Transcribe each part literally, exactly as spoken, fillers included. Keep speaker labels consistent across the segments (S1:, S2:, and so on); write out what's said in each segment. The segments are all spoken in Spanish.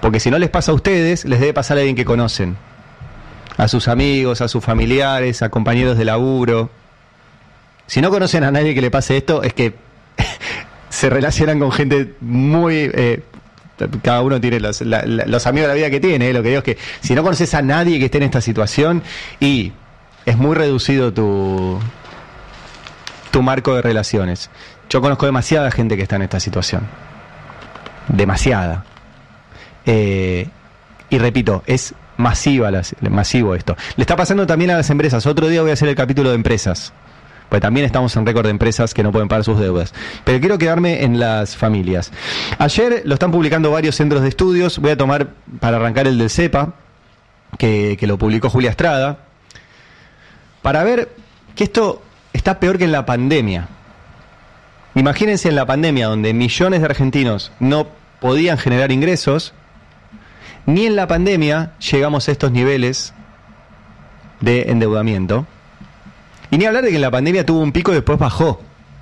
S1: Porque si no les pasa a ustedes, les debe pasar a alguien que conocen. A sus amigos, a sus familiares, a compañeros de laburo. Si no conocen a nadie que le pase esto, es que se relacionan con gente muy... Eh, cada uno tiene los, la, la, los amigos de la vida que tiene, eh, lo que digo es que si no conoces a nadie que esté en esta situación, y es muy reducido tu tu marco de relaciones. Yo conozco demasiada gente que está en esta situación, demasiada, eh, y repito, es masiva las, masivo esto. Le está pasando también a las empresas. Otro día voy a hacer el capítulo de empresas, pues también estamos en récord de empresas que no pueden pagar sus deudas. Pero quiero quedarme en las familias. Ayer lo están publicando varios centros de estudios. Voy a tomar para arrancar el del CEPA, que, que lo publicó Julia Estrada, para ver que esto está peor que en la pandemia. Imagínense en la pandemia, donde millones de argentinos no podían generar ingresos, ni en la pandemia llegamos a estos niveles de endeudamiento. Y ni hablar de que en la pandemia tuvo un pico y después bajó.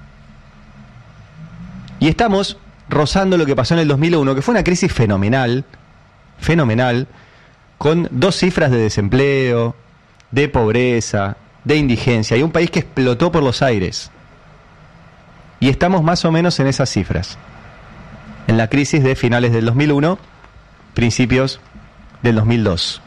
S1: Y estamos rozando lo que pasó en el dos mil uno, que fue una crisis fenomenal, fenomenal, con dos cifras de desempleo, de pobreza, de indigencia, y un país que explotó por los aires. Y estamos más o menos en esas cifras, en la crisis de finales del dos mil uno, principios del dos mil dos.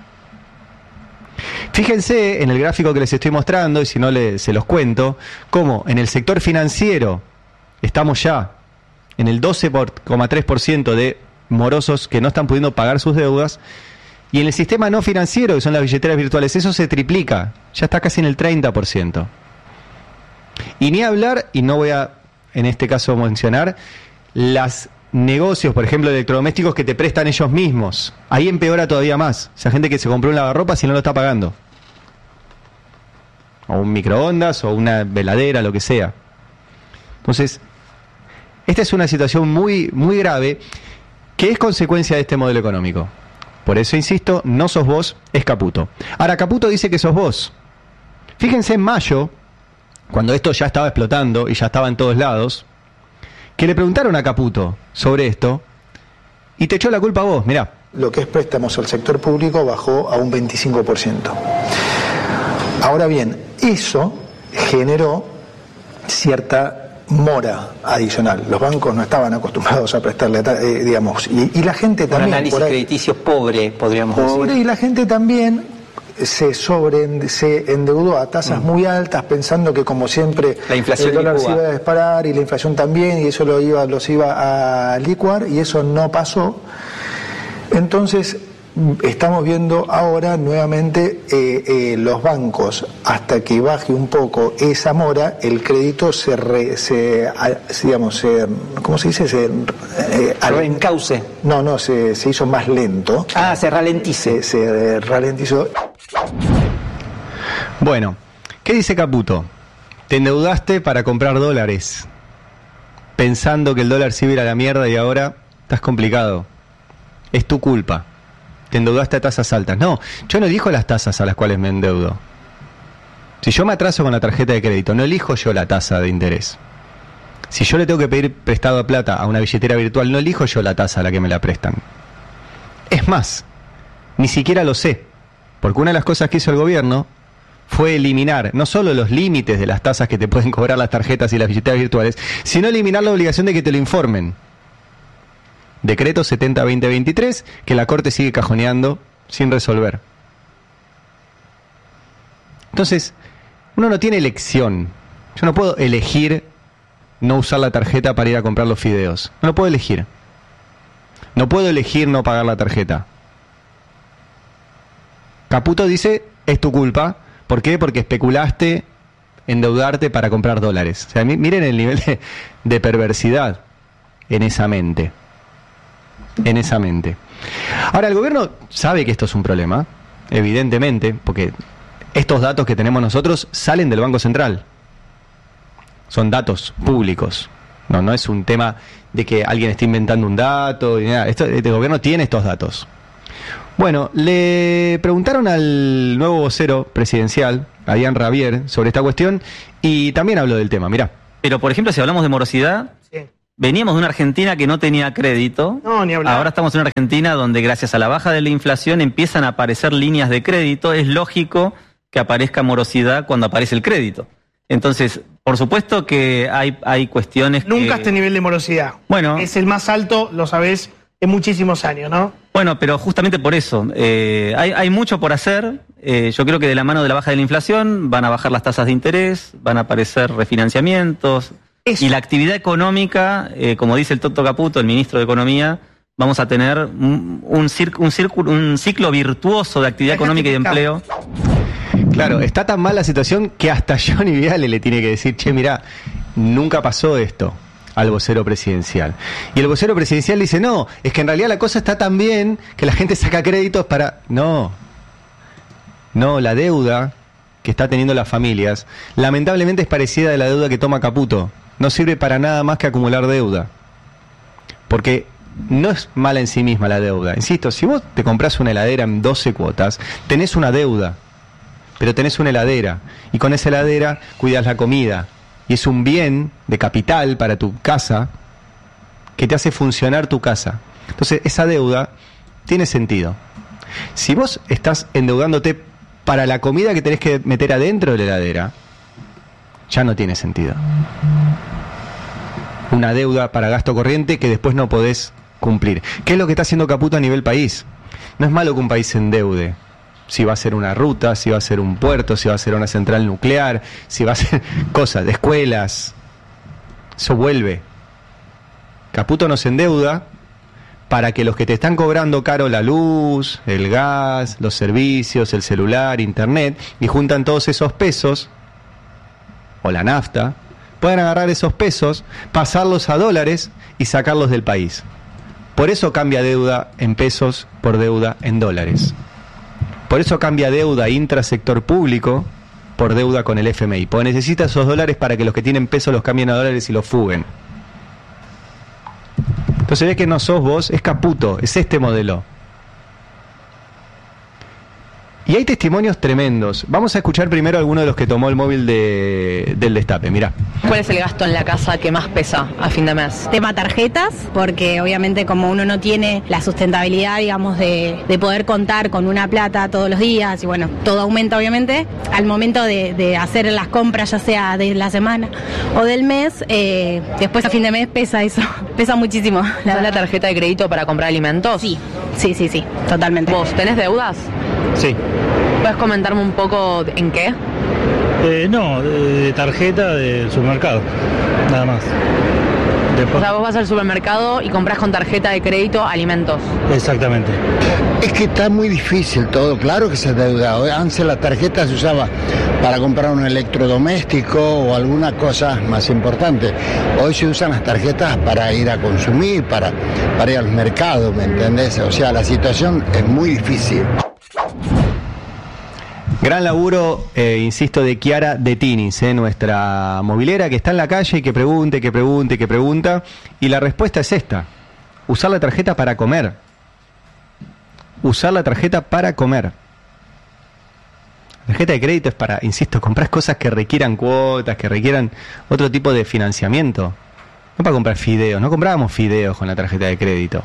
S1: Fíjense en el gráfico que les estoy mostrando, y si no les, se los cuento, cómo en el sector financiero estamos ya en el doce coma tres por ciento de morosos que no están pudiendo pagar sus deudas, y en el sistema no financiero, que son las billeteras virtuales, eso se triplica, ya está casi en el treinta por ciento. Y ni hablar, y no voy a en este caso mencionar, las negocios, por ejemplo, electrodomésticos que te prestan ellos mismos. Ahí empeora todavía más. O sea, gente que se compró un lavarropas y no lo está pagando. O un microondas, o una veladera, lo que sea. Entonces, esta es una situación muy, muy grave, que es consecuencia de este modelo económico. Por eso, insisto, no sos vos, es Caputo. Ahora, Caputo dice que sos vos. Fíjense en mayo, cuando esto ya estaba explotando y ya estaba en todos lados, que le preguntaron a Caputo sobre esto y te echó la culpa a vos. Mirá.
S2: Lo que es préstamos al sector público bajó a un veinticinco por ciento. Ahora bien, eso generó cierta mora adicional. Los bancos no estaban acostumbrados a prestarle, eh, digamos, y, y la gente también...
S3: Un análisis crediticio pobre, podríamos
S2: pobre,
S3: decir.
S2: Pobre, y la gente también se sobre se endeudó a tasas mm. muy altas, pensando que, como siempre,
S3: la inflación
S2: el dólar se iba a disparar y la inflación también, y eso lo iba, los iba a licuar, y eso no pasó. Entonces estamos viendo ahora nuevamente eh, eh, los bancos, hasta que baje un poco esa mora, el crédito se, re, se digamos, se, ¿cómo se dice? Se
S3: eh, reencauce.
S2: No, no, se, se hizo más lento.
S3: Ah, se ralentice.
S2: Se, se ralentizó.
S1: Bueno, ¿qué dice Caputo? Te endeudaste para comprar dólares, pensando que el dólar se iba a ir a la mierda, y ahora estás complicado. Es tu culpa. Te endeudaste a tasas altas. No, yo no elijo las tasas a las cuales me endeudo. Si yo me atraso con la tarjeta de crédito, no elijo yo la tasa de interés. Si yo le tengo que pedir prestado a plata a una billetera virtual, no elijo yo la tasa a la que me la prestan. Es más, ni siquiera lo sé, porque una de las cosas que hizo el gobierno fue eliminar no solo los límites de las tasas que te pueden cobrar las tarjetas y las billeteras virtuales, sino eliminar la obligación de que te lo informen. Decreto setenta veinte veintitrés, que la Corte sigue cajoneando sin resolver. Entonces, uno no tiene elección. Yo no puedo elegir no usar la tarjeta para ir a comprar los fideos. No lo puedo elegir. No puedo elegir no pagar la tarjeta. Caputo dice, es tu culpa. ¿Por qué? Porque especulaste endeudarte para comprar dólares. O sea, miren el nivel de, de perversidad en esa mente. En esa mente. Ahora, el gobierno sabe que esto es un problema, evidentemente, porque estos datos que tenemos nosotros salen del Banco Central. Son datos públicos. No, no es un tema de que alguien esté inventando un dato y nada. Esto, este gobierno tiene estos datos. Bueno, le preguntaron al nuevo vocero presidencial, a Diane Rabier, sobre esta cuestión, y también habló del tema. Mirá.
S4: Pero, por ejemplo, si hablamos de morosidad, sí. veníamos de una Argentina que no tenía crédito.
S5: No, ni hablar.
S4: Ahora estamos en una Argentina donde gracias a la baja de la inflación empiezan a aparecer líneas de crédito. Es lógico que aparezca morosidad cuando aparece el crédito. Entonces, por supuesto que hay, hay cuestiones
S5: Nunca
S4: que...
S5: este nivel de morosidad.
S4: Bueno.
S5: Es el más alto, lo sabés, en muchísimos años, ¿no?
S4: Bueno, pero justamente por eso. Eh, hay, hay mucho por hacer. Eh, yo creo que de la mano de la baja de la inflación van a bajar las tasas de interés, van a aparecer refinanciamientos.
S5: Eso.
S4: Y la actividad económica, eh, como dice el Toto Caputo, el ministro de Economía, vamos a tener un, un, círculo, un, círculo, un ciclo virtuoso de actividad económica y de empleo.
S1: Claro, está tan mal la situación que hasta Johnny Viale le tiene que decir, che, mirá, nunca pasó esto al vocero presidencial. Y el vocero presidencial dice, no, es que en realidad la cosa está tan bien que la gente saca créditos para... No, no, la deuda que está teniendo las familias, lamentablemente es parecida a la deuda que toma Caputo. No sirve para nada más que acumular deuda. Porque no es mala en sí misma la deuda. Insisto, si vos te compras una heladera en doce cuotas, tenés una deuda. Pero tenés una heladera. Y con esa heladera cuidas la comida. Y es un bien de capital para tu casa que te hace funcionar tu casa. Entonces, esa deuda tiene sentido. Si vos estás endeudándote para la comida que tenés que meter adentro de la heladera, ya no tiene sentido. Una deuda para gasto corriente que después no podés cumplir. ¿Qué es lo que está haciendo Caputo a nivel país? No es malo que un país se endeude. Si va a ser una ruta, si va a ser un puerto, si va a ser una central nuclear, si va a ser cosas de escuelas. Eso vuelve. Caputo nos endeuda para que los que te están cobrando caro la luz, el gas, los servicios, el celular, internet, y juntan todos esos pesos, o la nafta, puedan agarrar esos pesos, pasarlos a dólares y sacarlos del país. Por eso cambia deuda en pesos por deuda en dólares. Por eso cambia deuda intrasector público por deuda con el F M I. Porque necesita esos dólares para que los que tienen pesos los cambien a dólares y los fuguen. Entonces ves que no sos vos, es Caputo, es este modelo. Y hay testimonios tremendos. Vamos a escuchar primero alguno de los que tomó el móvil de, del Destape. Mirá.
S6: ¿Cuál es el gasto en la casa que más pesa a fin de mes?
S7: Tema tarjetas, porque obviamente como uno no tiene la sustentabilidad, digamos, de, de poder contar con una plata todos los días, y bueno, todo aumenta obviamente, al momento de, de hacer las compras, ya sea de la semana o del mes, eh, después a fin de mes pesa eso, pesa muchísimo.
S6: ¿La la tarjeta de crédito para comprar alimentos?
S7: Sí, sí, sí, sí, totalmente.
S6: ¿Vos tenés deudas?
S8: Sí.
S6: ¿Puedes comentarme un poco en qué?
S8: Eh, no, de, de tarjeta del supermercado, nada más. Después...
S6: O sea, vos vas al supermercado y compras con tarjeta de crédito alimentos.
S8: Exactamente.
S9: Es que está muy difícil todo, claro que se deuda. Antes la tarjeta se usaba para comprar un electrodoméstico o alguna cosa más importante. Hoy se usan las tarjetas para ir a consumir, para, para ir al mercado, ¿me entendés? O sea, la situación es muy difícil.
S1: Gran laburo, eh, insisto, de Chiara De Tinis, eh, nuestra movilera que está en la calle y que pregunte, que pregunte, que pregunta. Y la respuesta es esta: usar la tarjeta para comer. Usar la tarjeta para comer. La tarjeta de crédito es para, insisto, comprar cosas que requieran cuotas, que requieran otro tipo de financiamiento. No para comprar fideos, no comprábamos fideos con la tarjeta de crédito.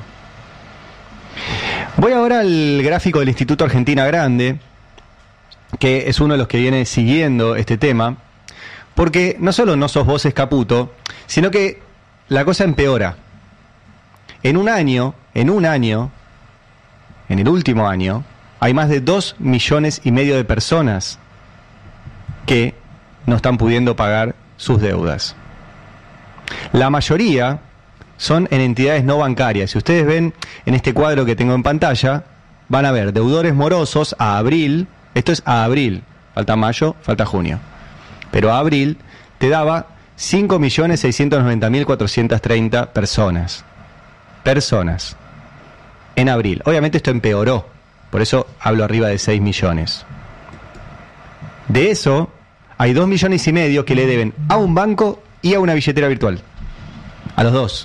S1: Voy ahora al gráfico del Instituto Argentina Grande, que es uno de los que viene siguiendo este tema, porque no solo no sos vos, es Caputo, sino que la cosa empeora. En un año, en un año, en el último año, hay más de dos millones y medio de personas que no están pudiendo pagar sus deudas. La mayoría son en entidades no bancarias. Si ustedes ven en este cuadro que tengo en pantalla, van a ver deudores morosos a abril. Esto es a abril, falta mayo, falta junio. Pero a abril te daba cinco millones seiscientos noventa mil cuatrocientas treinta personas. Personas. En abril. Obviamente esto empeoró, por eso hablo arriba de seis millones. De eso, hay dos millones y medio que le deben a un banco y a una billetera virtual. A los dos.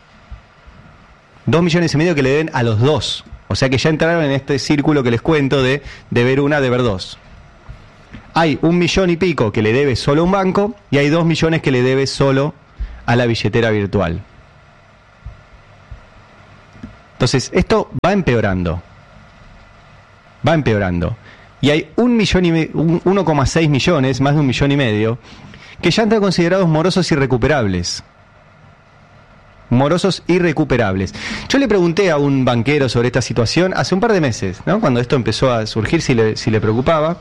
S1: Dos millones y medio que le deben a los dos. O sea que ya entraron en este círculo que les cuento de deber una, deber dos. Hay un millón y pico que le debe solo a un banco y hay dos millones que le debe solo a la billetera virtual. Entonces, esto va empeorando. Va empeorando. Y hay un millón y me- un- uno coma seis millones, más de un millón y medio, que ya están considerados morosos irrecuperables. Morosos irrecuperables. Yo le pregunté a un banquero sobre esta situación hace un par de meses, ¿no? Cuando esto empezó a surgir, si le, si le preocupaba.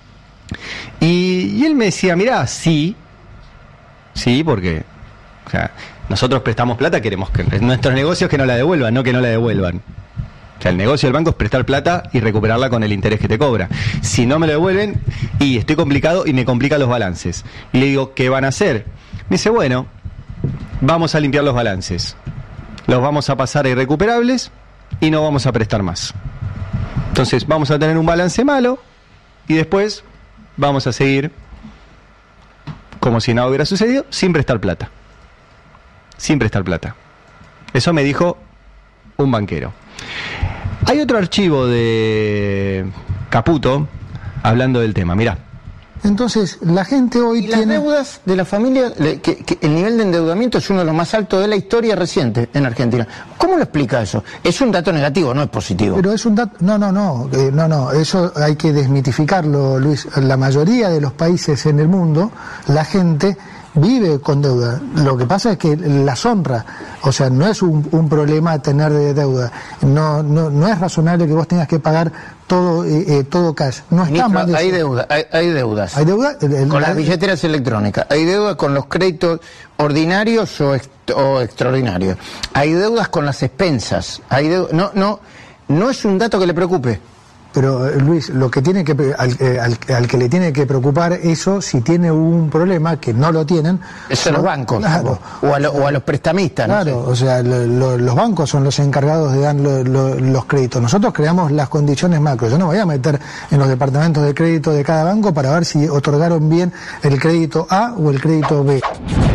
S1: Y, y él me decía, mirá, sí, sí, porque o sea, nosotros prestamos plata, queremos que nuestros negocios que no la devuelvan, no que no la devuelvan. O sea, el negocio del banco es prestar plata y recuperarla con el interés que te cobra. Si no me lo devuelven, y estoy complicado y me complica los balances. Y le digo, ¿qué van a hacer? Me dice, bueno, vamos a limpiar los balances. Los vamos a pasar a irrecuperables y no vamos a prestar más. Entonces, vamos a tener un balance malo y después vamos a seguir como si nada hubiera sucedido, sin prestar plata. Sin prestar plata. Eso me dijo un banquero. Hay otro archivo de Caputo hablando del tema, mirá.
S2: Entonces, la gente hoy
S9: Y las
S2: tiene...
S9: deudas de la familia, le- que, que el nivel de endeudamiento es uno de los más altos de la historia reciente en Argentina. ¿Cómo lo explica eso? Es un dato negativo, no es positivo.
S2: Pero es un dato... No, no, no, eh, no, no, eso hay que desmitificarlo, Luis. La mayoría de los países en el mundo, la gente vive con deuda. Lo que pasa es que las honra. O sea, no es un, un problema tener de deuda. No, no, no es razonable que vos tengas que pagar todo, eh, eh, todo cash. No está
S9: Ministro,
S2: mal eso.
S9: hay deuda, hay, hay deudas.
S2: ¿Hay deuda? El- el-
S9: Con
S2: la-
S9: las billeteras electrónicas. Hay deuda con los créditos ordinarios o, ex- o extraordinarios. Hay deudas con las expensas. Hay deu- no, no, no es un dato que le preocupe.
S2: Pero eh, Luis, lo que tiene que pre- al, eh, al- al que le tiene que preocupar eso, si tiene un problema, que no lo tienen,
S9: Es a los
S2: son-
S9: bancos
S2: claro,
S9: o, o a lo- o a los prestamistas. no
S2: claro,
S9: sé.
S2: o sea, lo- lo- los bancos son los encargados de dar lo- lo- los créditos. Nosotros creamos las condiciones macro. Yo no me voy a meter en los departamentos de crédito de cada banco para ver si otorgaron bien el crédito A o el crédito B.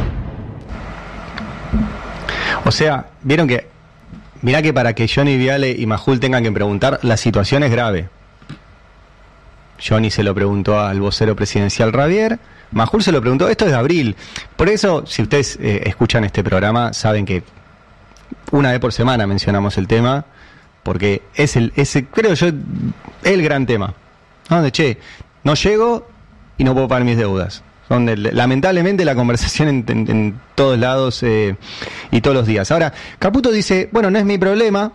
S1: O sea, vieron que, mirá que para que Johnny Viale y Majul tengan que preguntar, la situación es grave. Johnny se lo preguntó al vocero presidencial Ravier, Majul se lo preguntó, esto es de abril. Por eso, si ustedes eh, escuchan este programa, saben que una vez por semana mencionamos el tema, porque es el, ese, creo yo, el gran tema. Donde, che, no llego y no puedo pagar mis deudas. Donde lamentablemente la conversación en, en, en todos lados eh, y todos los días. Ahora, Caputo dice, bueno, no es mi problema.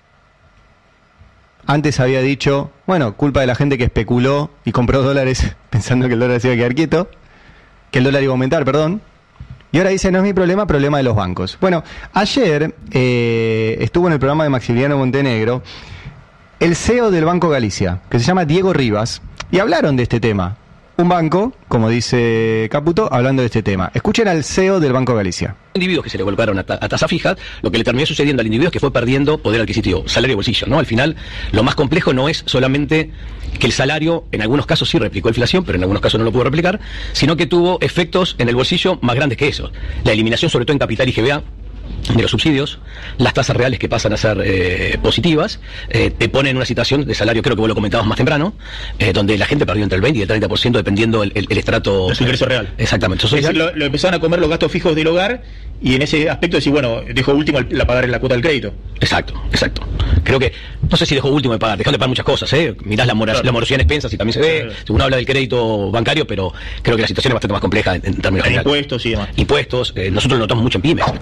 S1: Antes había dicho, bueno, culpa de la gente que especuló y compró dólares pensando que el dólar se iba a quedar quieto, que el dólar iba a aumentar, perdón. Y ahora dice, no es mi problema, problema de los bancos. Bueno, ayer eh, estuvo en el programa de Maximiliano Montenegro el C E O del Banco Galicia, que se llama Diego Rivas, y hablaron de este tema. Un banco, como dice Caputo, hablando de este tema. Escuchen al C E O del Banco Galicia.
S10: Individuos que se le colocaron a, ta- a tasa fija, lo que le terminó sucediendo al individuo es que fue perdiendo poder adquisitivo, salario y bolsillo, ¿no? Al final, lo más complejo no es solamente que el salario, en algunos casos sí replicó inflación, pero en algunos casos no lo pudo replicar, sino que tuvo efectos en el bolsillo más grandes que eso. La eliminación, sobre todo en capital y G B A, de los subsidios, las tasas reales que pasan a ser eh, positivas, eh, te pone en una situación de salario, creo que vos lo comentabas más temprano, eh, donde la gente perdió entre el veinte y el treinta por ciento dependiendo el, el, el estrato.
S11: De su ingreso real.
S10: Exactamente.
S11: Es decir, lo, lo empezaron a comer los gastos fijos del hogar y en ese aspecto decir, bueno, dejó último el- la pagar en la cuota del crédito.
S10: Exacto, exacto. Creo que, no sé si dejó último de pagar, dejó de pagar muchas cosas, ¿eh? Mirás la, mora,
S11: Claro.
S10: la morosidad en expensas y también se ve,
S11: Claro.
S10: uno habla del crédito bancario, pero creo que la situación es bastante más compleja en, en términos
S11: En
S10: generales.
S11: impuestos y demás.
S10: Impuestos, eh, nosotros lo notamos mucho en pymes.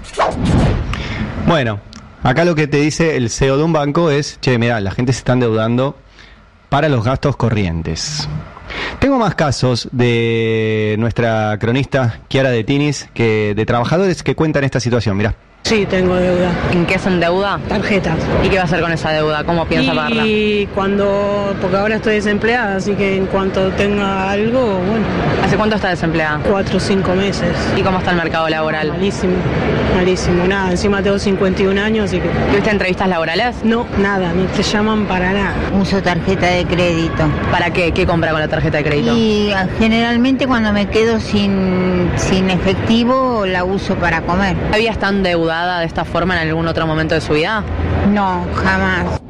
S1: Bueno, acá lo que te dice el C E O de un banco es, che, mirá, la gente se está endeudando para los gastos corrientes. Tengo más casos de nuestra cronista Chiara de Tinis, que de trabajadores que cuentan esta situación, mirá.
S6: Sí, tengo deuda.
S12: ¿En qué se endeuda?
S6: Tarjetas.
S12: ¿Y qué va a hacer con esa deuda? ¿Cómo piensa pagarla?
S6: Y cuando, porque ahora estoy desempleada, así que en cuanto tenga algo, bueno,
S12: ¿Hace cuánto está desempleada?
S6: cuatro o cinco meses.
S12: ¿Y cómo está el mercado laboral?
S6: Malísimo, malísimo, nada, encima tengo cincuenta y un años, así que...
S12: ¿Tuviste entrevistas laborales?
S6: No, nada, no te llaman para nada.
S13: Uso tarjeta de crédito.
S12: ¿Para qué? ¿Qué compra con la tarjeta de crédito?
S13: Y ah, generalmente cuando me quedo sin, sin efectivo la uso para comer.
S12: ¿Había estado endeudada de esta forma en algún otro momento de su vida?
S13: No, jamás.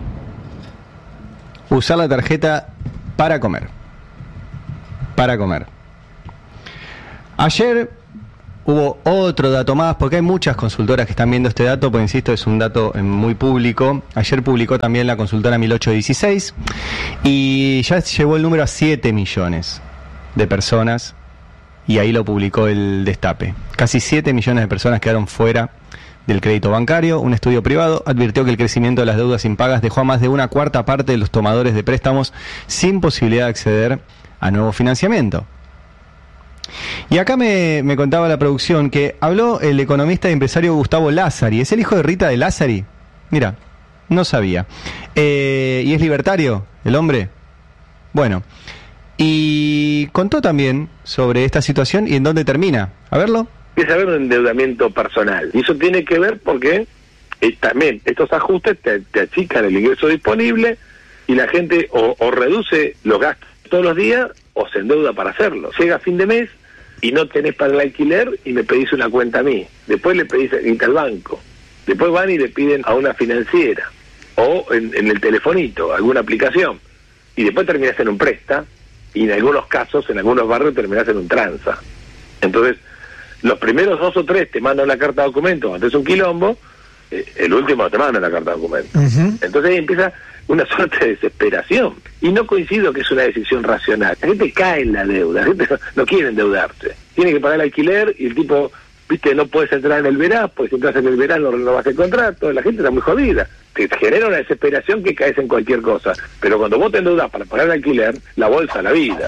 S1: Usar la tarjeta para comer. Para comer. Ayer hubo otro dato más, porque hay muchas consultoras que están viendo este dato, pues insisto, es un dato eh, muy público. Ayer publicó también la consultora mil ochocientos dieciséis y ya llevó el número a siete millones de personas, y ahí lo publicó el Destape. Casi siete millones de personas quedaron fuera del crédito bancario. Un estudio privado advirtió que el crecimiento de las deudas impagas dejó a más de una cuarta parte de los tomadores de préstamos sin posibilidad de acceder a nuevo financiamiento. Y acá me, me contaba la producción que habló el economista y empresario Gustavo Lázari. ¿Es el hijo de Rita de Lázari? Mira, no sabía. Eh, ¿Y es libertario el hombre? Bueno, y contó también sobre esta situación y en dónde termina. A verlo.
S14: Empieza a haber un endeudamiento personal. Y eso tiene que ver porque eh, también estos ajustes te, te achican el ingreso disponible y la gente o, o reduce los gastos todos los días o se endeuda para hacerlo. Llega a fin de mes y no tenés para el alquiler y me pedís una cuenta a mí. Después le pedís guita al banco. Después van y le piden a una financiera o en, en el telefonito, alguna aplicación. Y después terminás en un presta y en algunos casos, en algunos barrios, terminás en un tranza. Entonces, los primeros dos o tres te mandan una carta de documento, antes un quilombo, eh, el último te manda la carta de documento. Uh-huh. Entonces ahí empieza una suerte de desesperación. Y no coincido que es una decisión racional. La gente cae en la deuda, la gente no, no quiere endeudarse. Tiene que pagar el alquiler y el tipo, viste, no puedes entrar en el verano, pues si entras en el verano renovas el contrato, la gente está muy jodida. Te genera una desesperación que caes en cualquier cosa. Pero cuando vos te endeudas para pagar el alquiler, la bolsa la vida.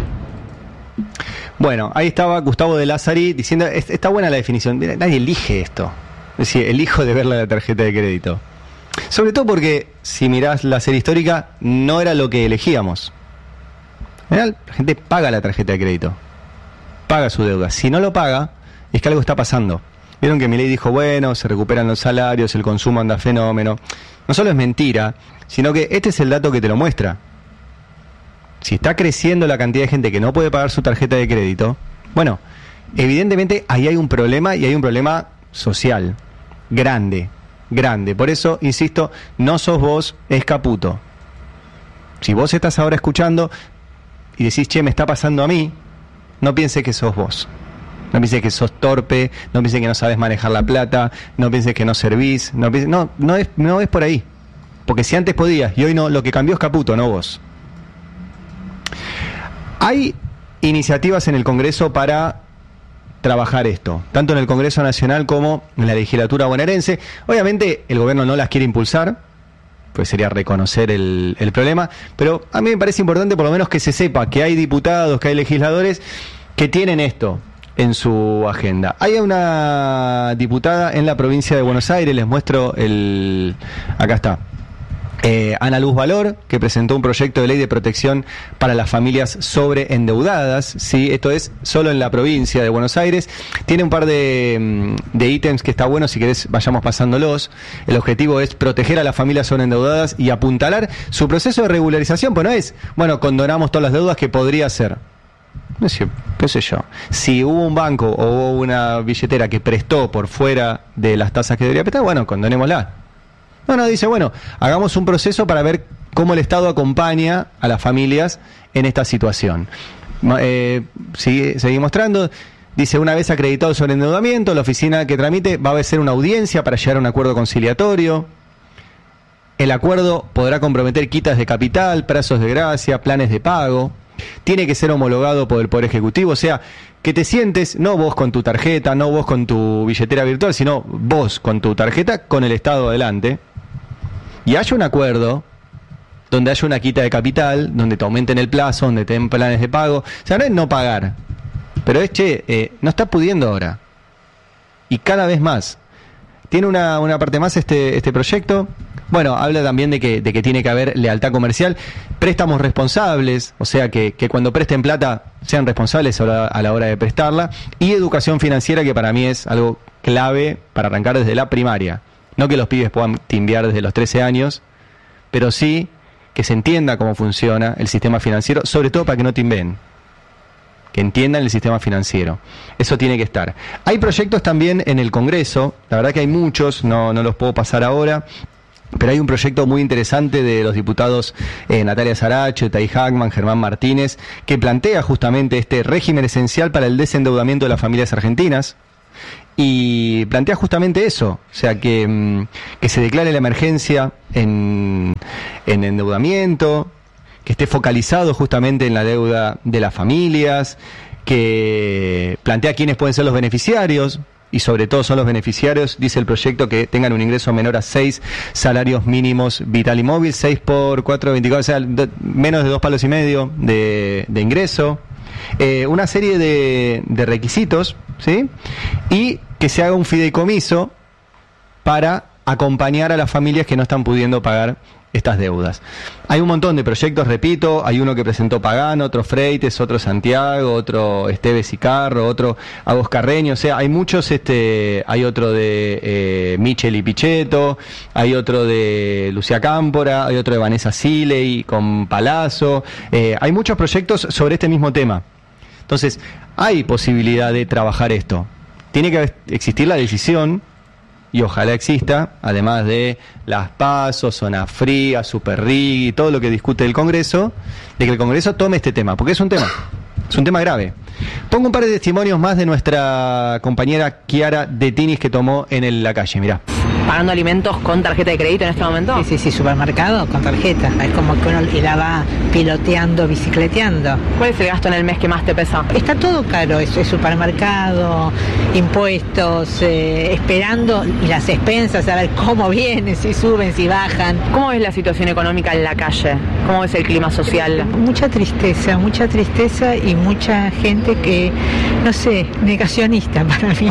S1: Bueno, ahí estaba Gustavo de Lázari diciendo, está buena la definición, nadie elige esto. Es decir, elijo de verla la tarjeta de crédito. Sobre todo porque, si mirás la serie histórica, no era lo que elegíamos. En general, la gente paga la tarjeta de crédito, paga su deuda. Si no lo paga, es que algo está pasando. Vieron que Milei dijo, bueno, se recuperan los salarios, el consumo anda fenómeno. No solo es mentira, sino que este es el dato que te lo muestra. Si está creciendo la cantidad de gente que no puede pagar su tarjeta de crédito, bueno, evidentemente ahí hay un problema y hay un problema social, grande, grande. Por eso, insisto, no sos vos, es Caputo. Si vos estás ahora escuchando y decís, che, me está pasando a mí, no pienses que sos vos. No pienses que sos torpe, no pienses que no sabes manejar la plata, no pienses que no servís, no pienses, no, no es, no es por ahí. Porque si antes podías y hoy no, lo que cambió es Caputo, no vos. Hay iniciativas en el Congreso para trabajar esto, tanto en el Congreso Nacional como en la legislatura bonaerense. Obviamente el gobierno no las quiere impulsar, pues sería reconocer el, el problema, pero a mí me parece importante por lo menos que se sepa que hay diputados, que hay legisladores que tienen esto en su agenda. Hay una diputada en la provincia de Buenos Aires, les muestro el... acá está. Eh, Ana Luz Valor, que presentó un proyecto de ley de protección para las familias sobreendeudadas, ¿sí? Esto es solo en la provincia de Buenos Aires. Tiene un par de, de ítems que está bueno, si querés vayamos pasándolos. El objetivo es proteger a las familias sobreendeudadas y apuntalar su proceso de regularización, pues no es, bueno, condonamos todas las deudas que podría ser. No sé, qué sé yo. Si hubo un banco o hubo una billetera que prestó por fuera de las tasas que debería prestar, bueno, condonémosla. No, no, dice, bueno, hagamos un proceso para ver cómo el Estado acompaña a las familias en esta situación. Eh, sigue, sigue mostrando, dice, una vez acreditado el sobreendeudamiento, la oficina que tramite va a hacer una audiencia para llegar a un acuerdo conciliatorio. El acuerdo podrá comprometer quitas de capital, plazos de gracia, planes de pago. Tiene que ser homologado por el Poder Ejecutivo, o sea, que te sientes, no vos con tu tarjeta, no vos con tu billetera virtual, sino vos con tu tarjeta, con el Estado adelante. Y haya un acuerdo donde haya una quita de capital, donde te aumenten el plazo, donde te den planes de pago. O sea, no es no pagar, pero es, che, eh, no está pudiendo ahora. Y cada vez más. Tiene una, una parte más este, este proyecto. Bueno, habla también de que, de que tiene que haber lealtad comercial, préstamos responsables, o sea, que, que cuando presten plata sean responsables a la, a la hora de prestarla, y educación financiera, que para mí es algo clave para arrancar desde la primaria. No que los pibes puedan timbiar desde los trece años, pero sí que se entienda cómo funciona el sistema financiero, sobre todo para que no timbeen, que entiendan el sistema financiero. Eso tiene que estar. Hay proyectos también en el Congreso, la verdad que hay muchos, no, no los puedo pasar ahora, pero hay un proyecto muy interesante de los diputados eh, Natalia Saracho, Tai Hackman, Germán Martínez, que plantea justamente este régimen esencial para el desendeudamiento de las familias argentinas. y plantea justamente eso, o sea, que, que se declare la emergencia en, en endeudamiento, que esté focalizado justamente en la deuda de las familias, que plantea quiénes pueden ser los beneficiarios, y sobre todo son los beneficiarios, dice el proyecto, que tengan un ingreso menor a seis salarios mínimos vital y móvil, seis por cuatro, veinticuatro, o sea, de, menos de dos palos y medio de, de ingreso, eh, una serie de, de requisitos, ¿sí? Y que se haga un fideicomiso para acompañar a las familias que no están pudiendo pagar estas deudas. Hay un montón de proyectos, repito, hay uno que presentó Pagano, otro Freites, otro Santiago, otro Esteves y Carro, otro Agos Carreño, o sea, hay muchos, este, hay otro de eh, Michel y Pichetto, hay otro de Lucía Cámpora, hay otro de Vanessa Siley con Palazzo, eh, hay muchos proyectos sobre este mismo tema. Entonces, hay posibilidad de trabajar esto. Tiene que existir la decisión, y ojalá exista, además de las PASO, Zona Fría, Super R I G y todo lo que discute el Congreso, de que el Congreso tome este tema, porque es un tema, es un tema grave. Pongo un par de testimonios más de nuestra compañera Kiara de Tinis que tomó en el, la calle, mirá.
S12: ¿Pagando alimentos con tarjeta de crédito en este momento?
S15: Sí, sí, sí, supermercado con tarjeta. Es como que uno la va piloteando, bicicleteando.
S12: ¿Cuál es el gasto en el mes que más te pesa?
S15: Está todo caro, es, es supermercado, impuestos, eh, esperando las expensas, a ver cómo vienen, si suben, si bajan.
S12: ¿Cómo ves la situación económica en la calle? ¿Cómo ves el clima social?
S15: Mucha tristeza, mucha tristeza y mucha gente que, no sé, negacionista para mí.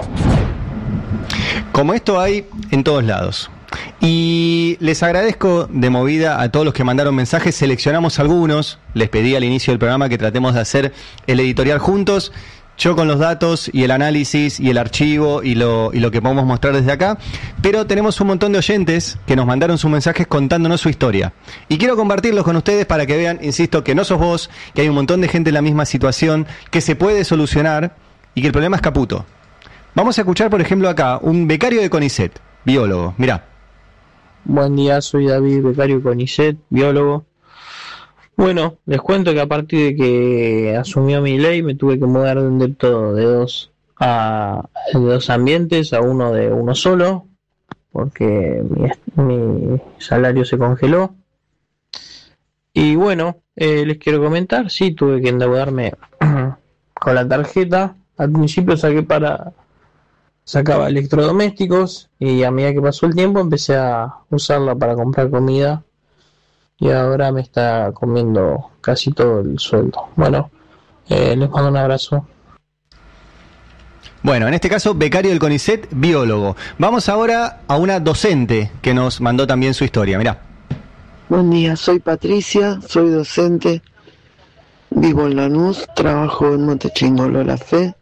S1: Como esto hay en todos lados. Y les agradezco de movida a todos los que mandaron mensajes. Seleccionamos algunos. Les pedí al inicio del programa que tratemos de hacer el editorial juntos. Yo con los datos y el análisis y el archivo y lo, y lo que podemos mostrar desde acá. Pero tenemos un montón de oyentes que nos mandaron sus mensajes contándonos su historia. Y quiero compartirlos con ustedes para que vean, insisto, que no sos vos, que hay un montón de gente en la misma situación, que se puede solucionar y que el problema es caputo. Vamos a escuchar, por ejemplo, acá, un becario de CONICET, biólogo. Mirá.
S16: Buen día, soy David, becario de CONICET, biólogo. Bueno, les cuento que a partir de que asumió mi ley me tuve que mudar de un depto de dos a de dos ambientes a uno de uno solo, porque mi, mi salario se congeló. Y bueno, eh, les quiero comentar, sí, tuve que endeudarme con la tarjeta. Al principio saqué para sacaba electrodomésticos y a medida que pasó el tiempo empecé a usarla para comprar comida y ahora me está comiendo casi todo el sueldo. Bueno, eh, les mando un abrazo.
S1: Bueno, en este caso, becario del CONICET, biólogo. Vamos ahora a una docente que nos mandó también su historia. Mirá.
S17: Buen día, soy Patricia, soy docente, vivo en Lanús, trabajo en Montechingolo La Fe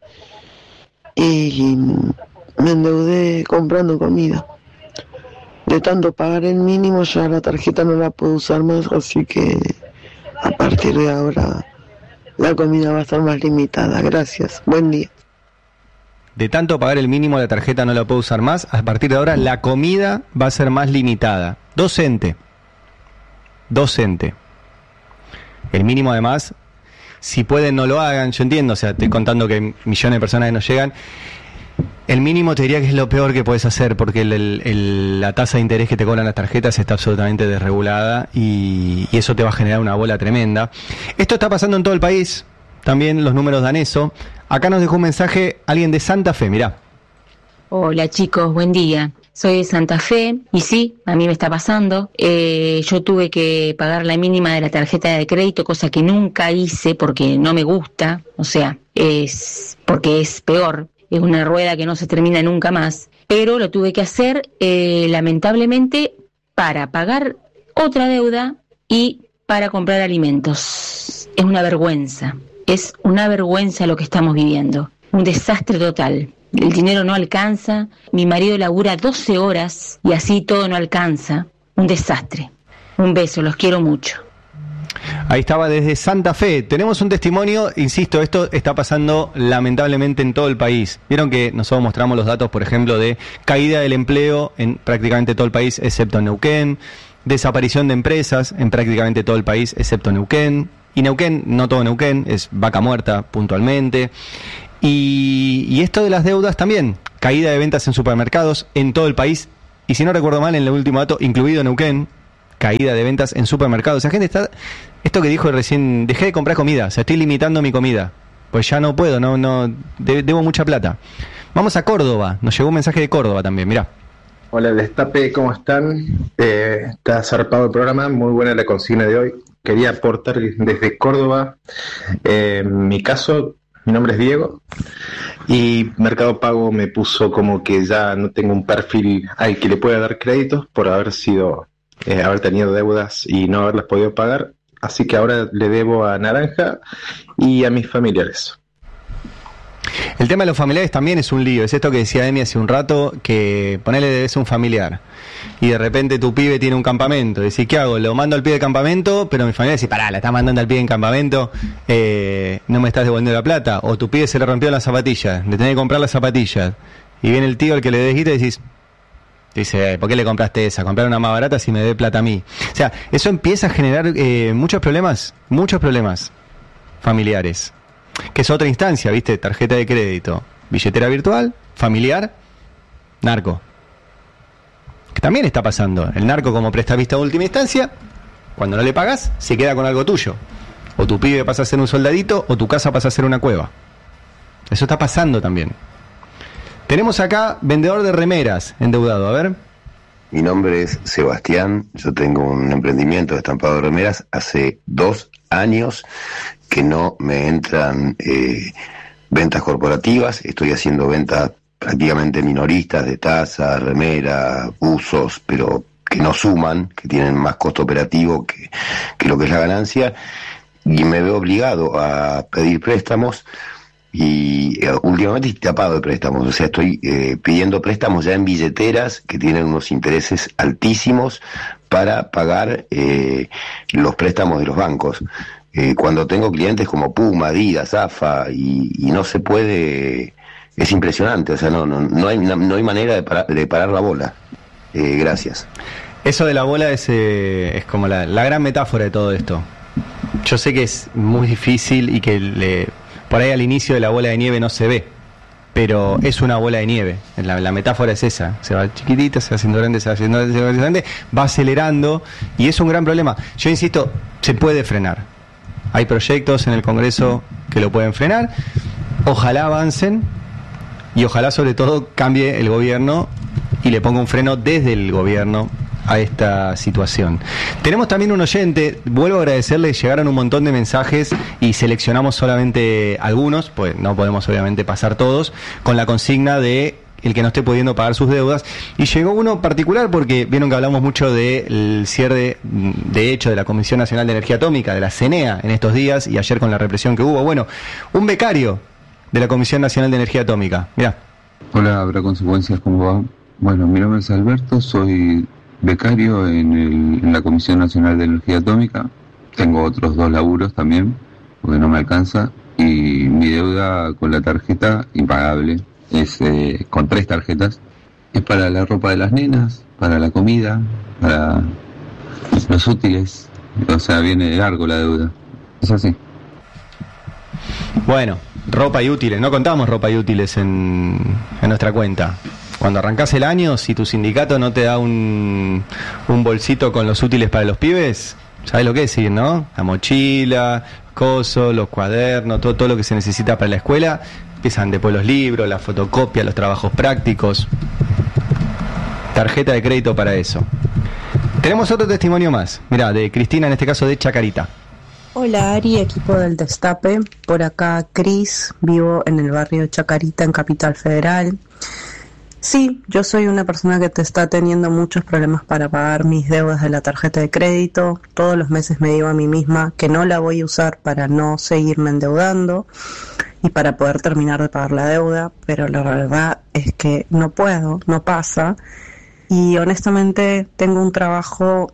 S17: y me endeudé comprando comida. De tanto pagar el mínimo ya la tarjeta no la puedo usar más, así que a partir de ahora la comida va a estar más limitada. Gracias, buen día.
S1: De tanto pagar el mínimo la tarjeta no la puedo usar más, a partir de ahora la comida va a ser más limitada. Docente. Docente. El mínimo además, si pueden no lo hagan, yo entiendo, o sea, estoy contando que hay millones de personas que no llegan. El mínimo te diría que es lo peor que puedes hacer porque el, el, el, la tasa de interés que te cobran las tarjetas está absolutamente desregulada y, y eso te va a generar una bola tremenda. Esto está pasando en todo el país, también los números dan eso. Acá nos dejó un mensaje alguien de Santa Fe, mirá.
S18: Hola chicos, buen día. Soy de Santa Fe y sí, a mí me está pasando. Eh, yo tuve que pagar la mínima de la tarjeta de crédito, cosa que nunca hice porque no me gusta, o sea, es porque es peor. Es una rueda que no se termina nunca más, pero lo tuve que hacer eh, lamentablemente para pagar otra deuda y para comprar alimentos. Es una vergüenza, es una vergüenza lo que estamos viviendo, un desastre total. El dinero no alcanza, mi marido labura doce horas y así todo no alcanza, un desastre. Un beso, los quiero mucho.
S1: Ahí estaba desde Santa Fe. Tenemos un testimonio, insisto, esto está pasando lamentablemente en todo el país. Vieron que nosotros mostramos los datos, por ejemplo, de caída del empleo en prácticamente todo el país, excepto en Neuquén, desaparición de empresas en prácticamente todo el país, excepto Neuquén, y Neuquén, no todo Neuquén, es vaca muerta puntualmente. Y, y esto de las deudas también, caída de ventas en supermercados en todo el país, y si no recuerdo mal, en el último dato, incluido Neuquén, caída de ventas en supermercados. O sea, gente está, esto que dijo recién, dejé de comprar comida, o sea, estoy limitando mi comida, pues ya no puedo, no, no, de, debo mucha plata. Vamos a Córdoba, nos llegó un mensaje de Córdoba también, mirá.
S19: Hola, Destape, ¿cómo están? Eh, está zarpado el programa, muy buena la consigna de hoy. Quería aportar desde Córdoba, eh, en mi caso, mi nombre es Diego, y Mercado Pago me puso como que ya no tengo un perfil al que le pueda dar créditos por haber sido, eh, haber tenido deudas y no haberlas podido pagar, así que ahora le debo a Naranja y a mis familiares.
S1: El tema de los familiares también es un lío, es esto que decía Emi hace un rato, que ponele debes un familiar y de repente tu pibe tiene un campamento, decís, ¿qué hago? Lo mando al pibe de campamento, pero mi familia dice, pará, la estás mandando al pibe en campamento, eh, no me estás devolviendo la plata, o tu pibe se le rompió las zapatillas, le tenés que comprar las zapatillas, y viene el tío al que le debes y decís, dice, ¿por qué le compraste esa? Comprar una más barata si me debe plata a mí. O sea, eso empieza a generar eh, muchos problemas, muchos problemas familiares. Que es otra instancia, ¿viste? Tarjeta de crédito, billetera virtual, familiar, narco. Que también está pasando. El narco como prestamista de última instancia, cuando no le pagas, se queda con algo tuyo. O tu pibe pasa a ser un soldadito, o tu casa pasa a ser una cueva. Eso está pasando también. Tenemos acá vendedor de remeras, endeudado, a ver.
S20: Mi nombre es Sebastián, yo tengo un emprendimiento de estampado de remeras hace dos años que no me entran eh, ventas corporativas, estoy haciendo ventas prácticamente minoristas de tazas, remeras, buzos, pero que no suman, que tienen más costo operativo que, que lo que es la ganancia, y me veo obligado a pedir préstamos. Y eh, últimamente estoy tapado de préstamos, o sea, estoy eh, pidiendo préstamos ya en billeteras que tienen unos intereses altísimos para pagar eh, los préstamos de los bancos. Eh, cuando tengo clientes como Puma, Adidas, AFA, y, y no se puede, es impresionante, o sea, no, no, no, hay, no, no hay manera de, para, de parar la bola. Eh, gracias.
S1: Eso de la bola es, eh, es como la, la gran metáfora de todo esto. Yo sé que es muy difícil y que le... Por ahí al inicio de la bola de nieve no se ve, pero es una bola de nieve. La, la metáfora es esa. Se va chiquitita, se va haciendo grande, se va haciendo grande, se va haciendo grande, va acelerando y es un gran problema. Yo insisto, se puede frenar. Hay proyectos en el Congreso que lo pueden frenar. Ojalá avancen y ojalá sobre todo cambie el gobierno y le ponga un freno desde el gobierno a esta situación. Tenemos también un oyente, vuelvo a agradecerle, llegaron un montón de mensajes y seleccionamos solamente algunos, pues no podemos obviamente pasar todos, con la consigna de el que no esté pudiendo pagar sus deudas, y llegó uno particular porque vieron que hablamos mucho del cierre de hecho de la Comisión Nacional de Energía Atómica, de la CENEA en estos días y ayer con la represión que hubo. Bueno, un becario de la Comisión Nacional de Energía Atómica, mirá.
S21: Hola, ¿habrá consecuencias? ¿Cómo va? Bueno, mi nombre es Alberto, soy becario en, el, en la Comisión Nacional de Energía Atómica. Tengo otros dos laburos también, porque no me alcanza, y mi deuda con la tarjeta impagable es eh, con tres tarjetas. Es para la ropa de las nenas, para la comida, para los útiles. O sea, viene largo la deuda. Es así.
S1: Bueno, ropa y útiles. No contamos ropa y útiles en, en nuestra cuenta. Cuando arrancás el año, si tu sindicato no te da un, un bolsito con los útiles para los pibes, ¿sabes lo que es decir, no? La mochila, coso, los cuadernos, todo, todo lo que se necesita para la escuela. Empiezan después los libros, la fotocopia, los trabajos prácticos. Tarjeta de crédito para eso. Tenemos otro testimonio más. Mirá, de Cristina, en este caso de Chacarita.
S22: Hola Ari, equipo del Destape. Por acá Cris, vivo en el barrio de Chacarita, en Capital Federal. Sí, yo soy una persona que te está teniendo muchos problemas para pagar mis deudas de la tarjeta de crédito. Todos los meses me digo a mí misma que no la voy a usar para no seguirme endeudando y para poder terminar de pagar la deuda, pero la verdad es que no puedo, no pasa. Y honestamente tengo un trabajo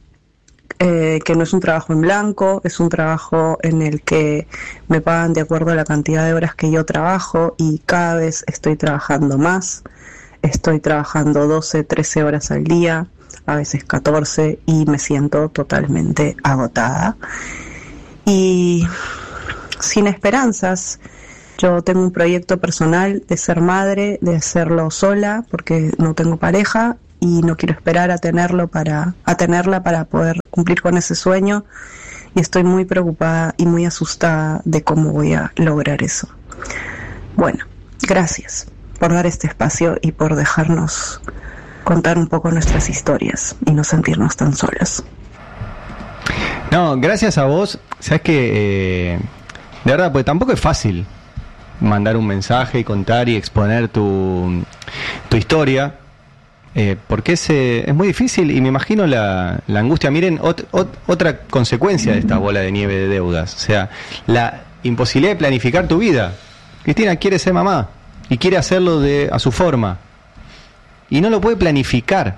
S22: eh, que no es un trabajo en blanco, es un trabajo en el que me pagan de acuerdo a la cantidad de horas que yo trabajo y cada vez estoy trabajando más. Estoy trabajando doce, trece horas al día, a veces catorce, y me siento totalmente agotada y sin esperanzas. Yo tengo un proyecto personal de ser madre, de hacerlo sola, porque no tengo pareja y no quiero esperar a tenerlo para, a tenerla para poder cumplir con ese sueño. Y estoy muy preocupada y muy asustada de cómo voy a lograr eso. Bueno, gracias por dar este espacio y por dejarnos contar un poco nuestras historias y no sentirnos tan solos.
S1: No, gracias a vos. Sabes que, eh, de verdad, pues tampoco es fácil mandar un mensaje y contar y exponer tu, tu historia. Eh, porque es, eh, es muy difícil y me imagino la, la angustia. Miren, ot, ot, otra consecuencia de esta bola de nieve de deudas, o sea, la imposibilidad de planificar tu vida. Cristina quiere ser mamá y quiere hacerlo de a su forma y no lo puede planificar.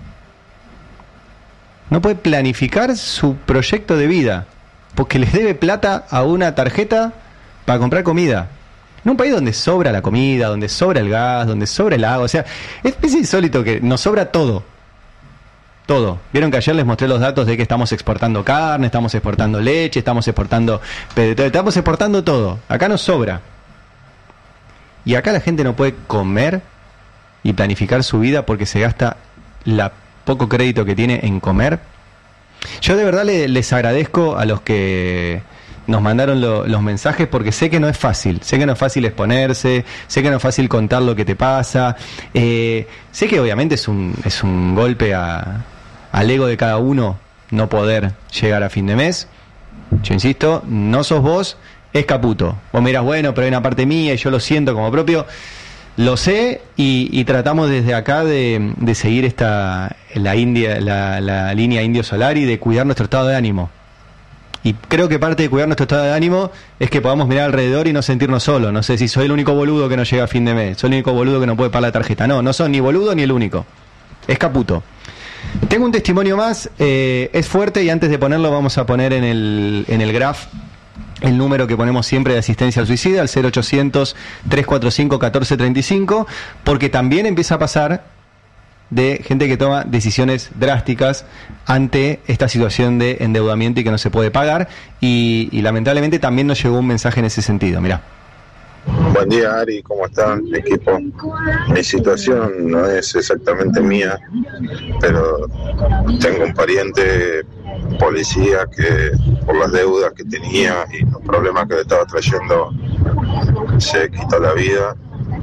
S1: No puede planificar su proyecto de vida porque les debe plata a una tarjeta para comprar comida. En un país donde sobra la comida, donde sobra el gas, donde sobra el agua, o sea, es, es insólito que nos sobra todo. Todo. Vieron que ayer les mostré los datos de que estamos exportando carne, estamos exportando leche, estamos exportando... Estamos exportando todo. Acá nos sobra. Y acá la gente no puede comer y planificar su vida porque se gasta la poco crédito que tiene en comer. Yo de verdad le, les agradezco a los que nos mandaron lo, los mensajes porque sé que no es fácil, sé que no es fácil exponerse, sé que no es fácil contar lo que te pasa, eh, sé que obviamente es un, es un golpe a, al ego de cada uno no poder llegar a fin de mes. Yo insisto, no sos vos, es Caputo. Vos me dirás, bueno, pero hay una parte mía y yo lo siento como propio. Lo sé y, y tratamos desde acá de, de seguir esta la, India, la, la línea Indio Solari, de cuidar nuestro estado de ánimo. Y creo que parte de cuidar nuestro estado de ánimo es que podamos mirar alrededor y no sentirnos solos. No sé si soy el único boludo que no llega a fin de mes, soy el único boludo que no puede pagar la tarjeta. No, no son ni boludo ni el único. Es Caputo. Tengo un testimonio más, eh, es fuerte y antes de ponerlo vamos a poner en el, en el graph el número que ponemos siempre de asistencia al suicida, al cero ochocientos, tres cuatro cinco, uno cuatro tres cinco, porque también empieza a pasar de gente que toma decisiones drásticas ante esta situación de endeudamiento y que no se puede pagar y, y lamentablemente también nos llegó un mensaje en ese sentido. Mirá.
S3: Buen día, Ari, ¿cómo están, equipo? Mi situación no es exactamente mía, pero tengo un pariente policía que por las deudas que tenía y los problemas que le estaba trayendo se quitó la vida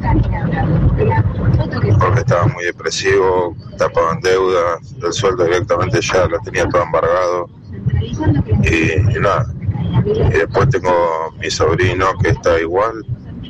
S3: porque estaba muy depresivo, tapaba en deudas, el sueldo directamente ya lo tenía todo embargado y, y nada. Y después tengo mi sobrino que está igual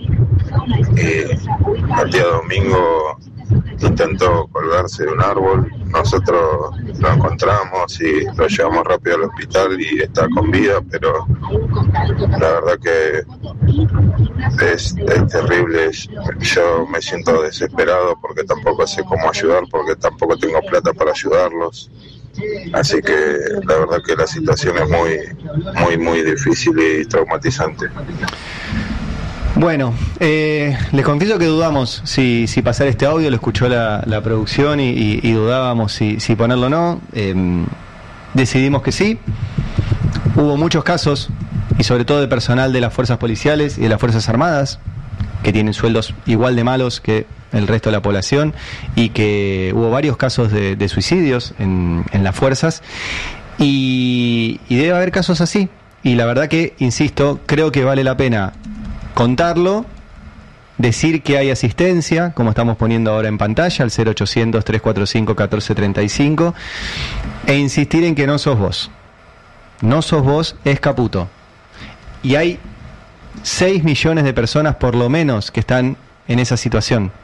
S3: y el día domingo intentó colgarse de un árbol, nosotros lo encontramos y lo llevamos rápido al hospital y está con vida, pero la verdad que es, es terrible. Yo me siento desesperado porque tampoco sé cómo ayudar, porque tampoco tengo plata para ayudarlos, así que la verdad que la situación es muy muy muy difícil y traumatizante.
S1: Bueno, eh, les confieso que dudamos si, si pasar este audio, lo escuchó la, la producción y, y, y dudábamos si, si ponerlo o no. Eh, decidimos que sí. Hubo muchos casos, y sobre todo de personal de las fuerzas policiales y de las Fuerzas Armadas, que tienen sueldos igual de malos que el resto de la población, y que hubo varios casos de, de suicidios en, en las fuerzas, y, y debe haber casos así. Y la verdad que, insisto, creo que vale la pena contarlo, decir que hay asistencia, como estamos poniendo ahora en pantalla, al cero ochocientos, tres cuatro cinco, uno cuatro tres cinco, e insistir en que no sos vos. No sos vos, es Caputo. Y hay seis millones de personas, por lo menos, que están en esa situación.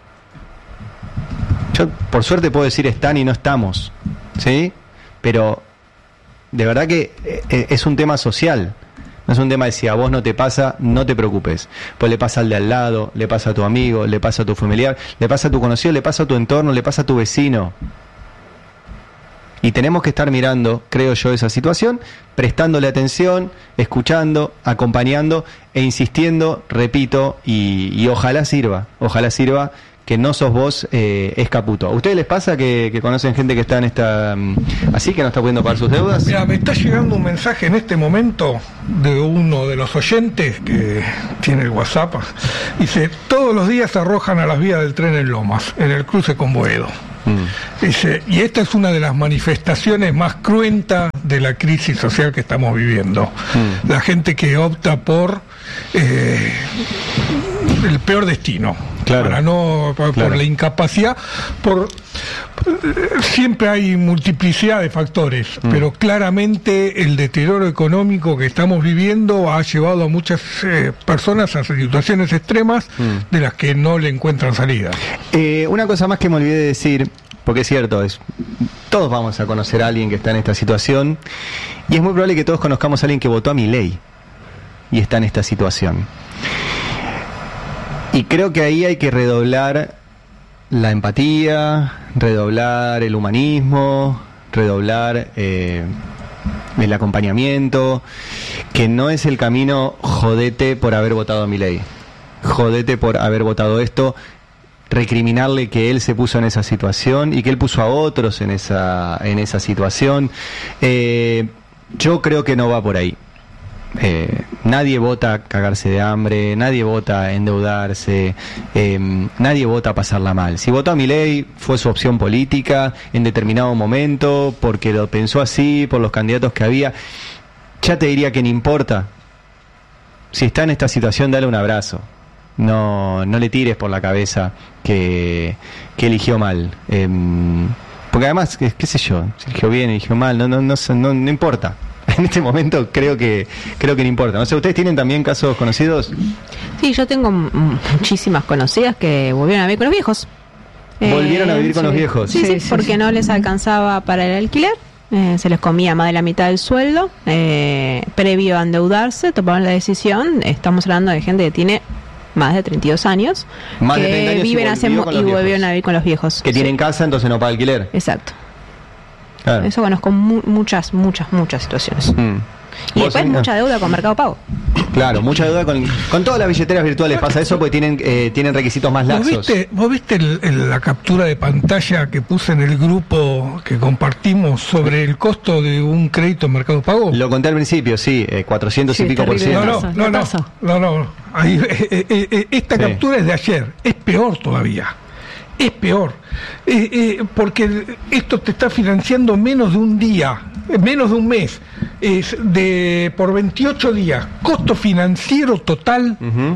S1: Yo, por suerte, puedo decir están y no estamos, ¿sí? Pero, de verdad que es un tema social. No es un tema de si a vos no te pasa, no te preocupes. Pues le pasa al de al lado, le pasa a tu amigo, le pasa a tu familiar, le pasa a tu conocido, le pasa a tu entorno, le pasa a tu vecino. Y tenemos que estar mirando, creo yo, esa situación, prestándole atención, escuchando, acompañando e insistiendo, repito, y, y ojalá sirva, ojalá sirva que no sos vos, eh, es Caputo. ¿A ustedes les pasa que, que conocen gente que está en esta um, así, que no está pudiendo pagar sus deudas?
S4: Mira, me está llegando un mensaje en este momento de uno de los oyentes que tiene el WhatsApp. Dice, todos los días se arrojan a las vías del tren en Lomas, en el cruce con Boedo. Mm. Dice, y esta es una de las manifestaciones más cruentas de la crisis social que estamos viviendo. Mm. La gente que opta por eh, el peor destino. Claro. Para no por, claro. por la incapacidad, por, por siempre hay multiplicidad de factores, mm. pero claramente el deterioro económico que estamos viviendo ha llevado a muchas eh, personas a situaciones extremas mm. de las que no le encuentran salida.
S1: Eh, una cosa más que me olvidé de decir, porque es cierto, es todos vamos a conocer a alguien que está en esta situación, y es muy probable que todos conozcamos a alguien que votó a Milei y está en esta situación. Y creo que ahí hay que redoblar la empatía, redoblar el humanismo, redoblar eh, el acompañamiento, que no es el camino jodete por haber votado a Milei, jodete por haber votado esto, recriminarle que él se puso en esa situación y que él puso a otros en esa, en esa situación. Eh, yo creo que no va por ahí. Eh, nadie vota cagarse de hambre, nadie vota endeudarse, eh, nadie vota pasarla mal. Si votó a Milei fue su opción política en determinado momento, porque lo pensó así, por los candidatos que había. Ya te diría que no importa. Si está en esta situación, dale un abrazo. No, no le tires por la cabeza que, que eligió mal. Eh, porque además, qué, qué sé yo, si eligió bien, eligió mal, no, no, no, no, no importa. En este momento creo que creo que no importa. No sé, ¿ustedes tienen también casos conocidos?
S5: Sí, yo tengo m- muchísimas conocidas que volvieron a vivir con los viejos.
S1: ¿Volvieron eh, a vivir con
S5: sí.
S1: los viejos?
S5: Sí, sí, sí, porque sí. no les alcanzaba para el alquiler, eh, se les comía más de la mitad del sueldo, eh, previo a endeudarse, tomaron la decisión. Estamos hablando de gente que tiene más de treinta y dos años,
S1: más
S5: que
S1: de treinta años
S5: viven
S1: y,
S5: hace mo- y volvieron a vivir con los viejos.
S1: Que
S5: sí.
S1: tienen casa, entonces no paga alquiler.
S5: Exacto.
S1: Claro.
S5: Eso conozco mu- muchas, muchas, muchas situaciones. Mm. Y después mucha no? deuda con Mercado Pago.
S1: Claro, mucha deuda con, con todas las billeteras virtuales. Pasa eso porque tienen eh, tienen requisitos más laxos.
S4: ¿Vos viste, vos viste el, el, la captura de pantalla que puse en el grupo que compartimos sobre el costo de un crédito en Mercado Pago?
S1: Lo conté al principio, sí, eh, cuatrocientos sí, y pico por ciento.
S4: No, no, no, no, no, no. Ahí, eh, eh, eh, esta sí. captura es de ayer, es peor todavía. Es peor, eh, eh, porque esto te está financiando menos de un día, menos de un mes, es de por veintiocho días. Costo financiero total, uh-huh.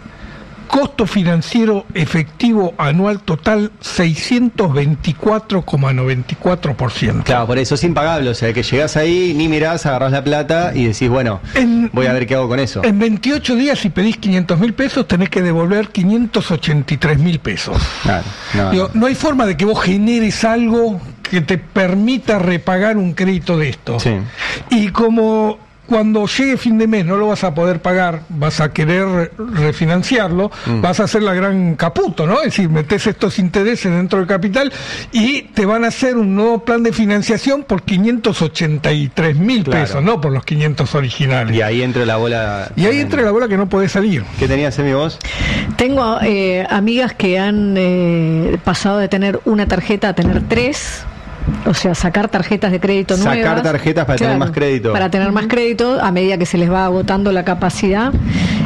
S4: costo financiero efectivo anual total seiscientos veinticuatro coma noventa y cuatro por ciento.
S1: Claro, por eso es impagable, o sea, que llegás ahí, ni mirás, agarrás la plata y decís, bueno, en, voy a ver qué hago con eso.
S4: En veintiocho días, si pedís quinientos mil pesos, tenés que devolver quinientos ochenta y tres mil pesos. Claro, no, Digo, no hay forma de que vos generes algo que te permita repagar un crédito de esto. Sí. Y como cuando llegue fin de mes no lo vas a poder pagar, vas a querer refinanciarlo, mm. vas a hacer la gran Caputo, ¿no? Es decir, metes estos intereses dentro del capital y te van a hacer un nuevo plan de financiación por quinientos ochenta y tres mil pesos, claro. no por los quinientos originales.
S1: Y ahí entra la bola.
S4: Y ahí entra la bola que no podés salir.
S1: ¿Qué tenías, Emi, vos?
S23: Tengo eh, amigas que han eh, pasado de tener una tarjeta a tener tres. O sea, sacar tarjetas de crédito nuevas.
S1: Sacar tarjetas para claro, tener más crédito.
S23: Para tener más crédito a medida que se les va agotando la capacidad.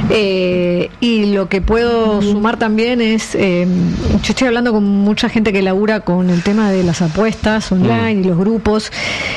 S23: Eh, y lo que puedo sumar también es, eh, yo estoy hablando con mucha gente que labura con el tema de las apuestas online mm. y los grupos.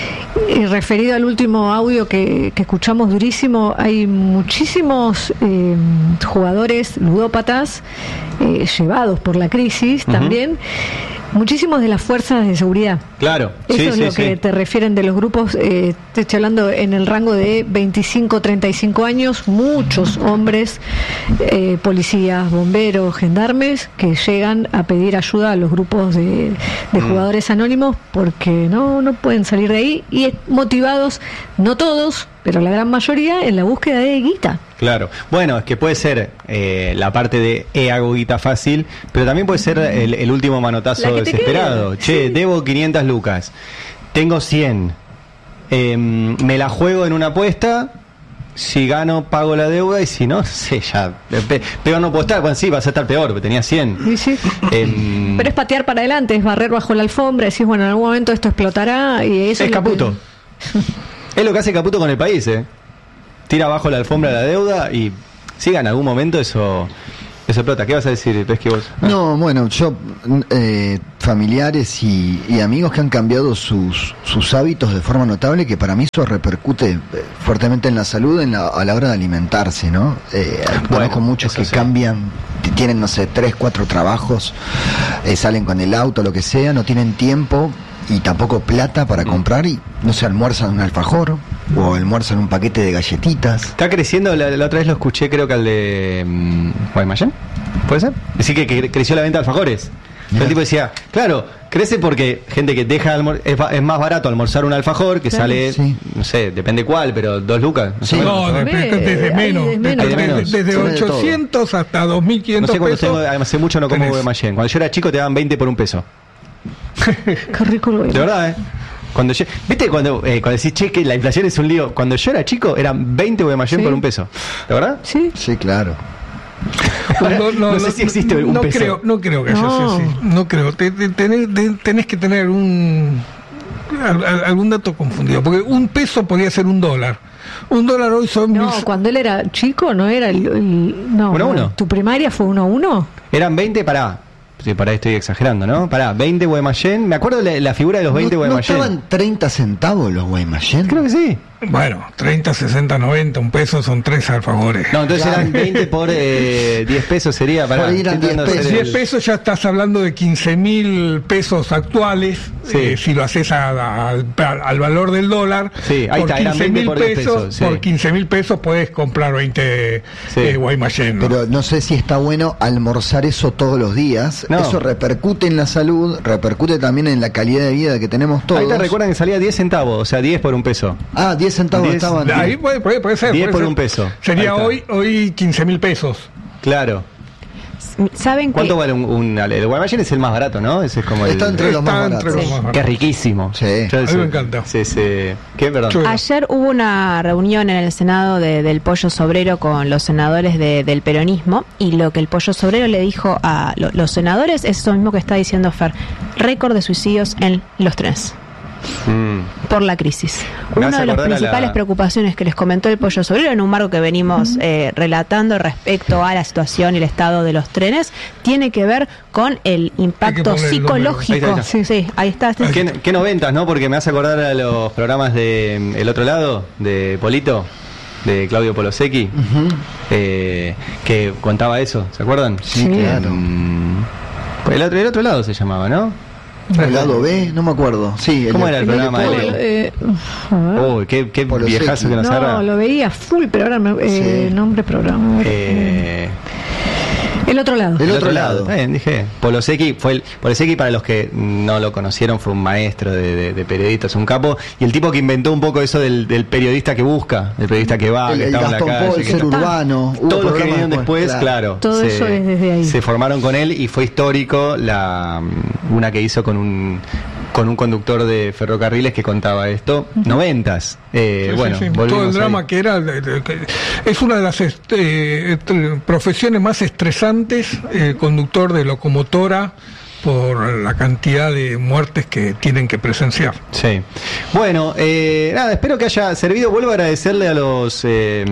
S23: Y referido al último audio que, que escuchamos durísimo, hay muchísimos eh, jugadores ludópatas eh, llevados por la crisis uh-huh. también. Muchísimos de las fuerzas de seguridad.
S1: Claro.
S23: Eso
S1: sí,
S23: es
S1: sí,
S23: lo que
S1: sí.
S23: te refieren de los grupos. Eh, te estoy hablando en el rango de veinticinco a treinta y cinco años. Muchos hombres, eh, policías, bomberos, gendarmes, que llegan a pedir ayuda a los grupos de, de mm. jugadores anónimos porque no, no pueden salir de ahí. Y motivados, no todos, pero la gran mayoría, en la búsqueda de guita.
S1: Claro, bueno, es que puede ser eh, la parte de eh, hago guita fácil, pero también puede ser el, el último manotazo desesperado. Che, sí. debo quinientas lucas, tengo cien, eh, me la juego en una apuesta si gano pago la deuda y si no, no sé, ya pe- peor no puedo estar. Bueno, sí, vas a estar peor, porque tenía cien.
S23: Sí, sí.
S1: Em,
S23: Pero es patear para adelante, es barrer bajo la alfombra, decís, bueno, en algún momento esto explotará y eso
S1: es
S23: lo que-
S1: Caputo. Es lo que hace Caputo con el país, ¿eh? Tira abajo la alfombra la deuda y siga en algún momento eso, eso explota. ¿Qué vas a decir, Pesqui, vos?
S7: No, bueno, yo, eh, familiares y, y amigos que han cambiado sus, sus hábitos de forma notable, que para mí eso repercute eh, fuertemente en la salud en la, a la hora de alimentarse, ¿no? Eh, conozco muchos que
S1: sí.
S7: cambian, t- tienen, no sé, tres, cuatro trabajos, eh, salen con el auto, lo que sea, no tienen tiempo y tampoco plata para comprar y no se almuerzan un alfajor o almuerzan un paquete de galletitas.
S1: Está creciendo, la, la otra vez lo escuché, creo que al de um, Guaymallén, ¿puede ser? Decir que, que creció la venta de alfajores. El tipo decía, claro, crece porque gente que deja de almor- es, ba- es más barato almorzar un alfajor que
S23: Claro.
S1: sale,
S23: Sí.
S1: no sé, depende cuál, pero dos lucas.
S4: Sí. No,
S1: sé.
S4: depende, desde menos,
S1: Hay de
S4: desde,
S1: menos.
S4: desde
S1: Sale de todo.
S4: ochocientos hasta dos mil
S1: No
S4: quinientos
S1: sé cuándo
S4: pesos.
S1: tengo, hace mucho no como
S4: tenés.
S1: Guaymallén. Cuando yo era chico te daban veinte por un peso.
S23: Qué rico lo
S1: De verdad, ¿eh? Cuando yo, ¿viste cuando, eh, cuando decís, che, que la inflación es un lío? Cuando yo era chico eran veinte Guaymallén
S23: Sí.
S1: por un peso. ¿De verdad?
S23: Sí.
S7: Sí, claro.
S4: No, no,
S1: No sé si existe un
S4: no
S1: peso.
S4: Creo, no creo que haya
S23: No.
S4: sido así. No creo. Te- te- tenés, te- tenés que tener un al- al- algún dato confundido. Porque un peso podría ser un dólar. Un dólar hoy son
S23: No,
S4: mil-
S23: cuando él era chico no era el... el- no,
S1: Uno a
S23: no.
S1: uno.
S23: ¿Tu primaria fue uno a uno?
S1: Eran veinte para... Sí, para ahí estoy exagerando, ¿no? Pará, veinte Guaymallén. Me acuerdo la, la figura de los veinte
S7: ¿No, ¿no
S1: Guaymallén.
S7: estaban treinta centavos los Guaymallén?
S1: Creo que sí.
S4: Bueno, treinta, sesenta, noventa, un peso son tres alfajores.
S1: No, entonces
S7: Claro.
S1: eran veinte por eh, diez pesos sería. Pará,
S7: Por ahí eran
S1: estoy tratando de
S7: diez
S1: hacer
S4: diez
S1: el-
S4: pesos ya estás hablando de quince mil pesos actuales.
S1: Sí.
S4: eh, si lo haces a- a- al, al valor del dólar.
S1: Sí, ahí
S4: por
S1: está, eran veinte
S4: mil
S1: por diez
S4: pesos,
S1: pesos, sí.
S4: por quince mil pesos puedes comprar veinte
S1: Sí.
S4: eh, Guaymallén, ¿no?
S7: Pero no sé si está bueno almorzar eso todos los días.
S1: No.
S7: Eso repercute en la salud, repercute también en la calidad de vida que tenemos todos.
S1: Ahí te recuerdan que salía diez centavos, o sea, diez por un peso.
S7: Ah, diez centavos
S1: diez.
S7: estaban.
S4: Ahí puede, puede, puede ser.
S1: diez
S4: puede
S1: por
S4: ser.
S1: un peso.
S4: Sería
S1: Ahí está.
S4: hoy hoy quince mil pesos.
S1: Claro.
S5: ¿Saben
S1: ¿Cuánto
S5: que
S1: vale un, un el Guaymallén es el más barato, ¿no? Ese es como el
S7: Está entre los más
S4: Está
S7: baratos.
S4: entre los más
S1: que es
S4: baratos.
S1: riquísimo.
S7: Sí.
S1: Yo
S4: A mí
S1: eso-
S4: me encanta.
S1: Sí, sí. ¿Qué? Perdón.
S4: Yo-
S5: ayer hubo una reunión en el Senado de- del Pollo Sobrero con los senadores de- del peronismo y lo que el Pollo Sobrero le dijo a lo- los senadores es eso mismo que está diciendo Fer, récord de suicidios en los trenes
S1: Mm.
S5: por la crisis.
S1: Me
S5: Una
S1: hace
S5: de las
S1: acordar a
S5: principales
S1: la-
S5: preocupaciones que les comentó el Pollo Sobrero en un marco que venimos eh, relatando respecto a la situación y el estado de los trenes tiene que ver con el impacto
S4: poner el
S5: psicológico.
S1: número. Ahí está, ahí
S5: Sí, sí, ahí está. Este-
S1: ¿Qué, qué noventas, ¿no? Porque me hace acordar a los programas de mm, El Otro Lado, de Polito, de Claudio Polosecchi, eh, que contaba eso, ¿se acuerdan?
S7: Sí, claro.
S1: Mm, el, otro, el Otro Lado se llamaba, ¿no?
S7: El lado B, no me acuerdo. Sí,
S1: ¿Cómo era el
S7: de
S1: programa de
S7: Polo.
S1: Leo?
S23: Eh, a ver.
S1: Uy, qué, qué
S7: Polosecchi.
S1: viejazo que nos
S23: No,
S1: agarra.
S23: lo veía full, pero ahora me, eh,
S7: Sí.
S23: nombre programa.
S1: Eh,
S23: El otro lado.
S7: El otro lado.
S1: Está bien, dije. Polosecchi fue el, Polosecchi, para los que no lo conocieron, fue un maestro de, de, de periodistas, un capo, y el tipo que inventó un poco eso del, del periodista que busca, el periodista que va,
S7: El,
S1: que
S7: el
S1: estaba en
S7: Gastón
S1: la calle.
S7: Paul,
S1: que
S7: ser
S1: está-
S7: urbano. hubo
S1: Todos los que
S7: programas
S1: vinieron después, claro,
S23: Todo
S1: se,
S23: eso es desde ahí.
S1: se formaron con él y fue histórico la una que hizo con un con un conductor de ferrocarriles que contaba esto, noventas. Eh,
S4: Sí, sí,
S1: bueno,
S4: sí.
S1: volvimos
S4: todo el
S1: ahí.
S4: drama que era de- de- que- es una de las este, este, profesiones más estresantes, el conductor de locomotora, por la cantidad de muertes que tienen que presenciar.
S1: Sí. Bueno, eh, nada, espero que haya servido. Vuelvo a agradecerle a los eh,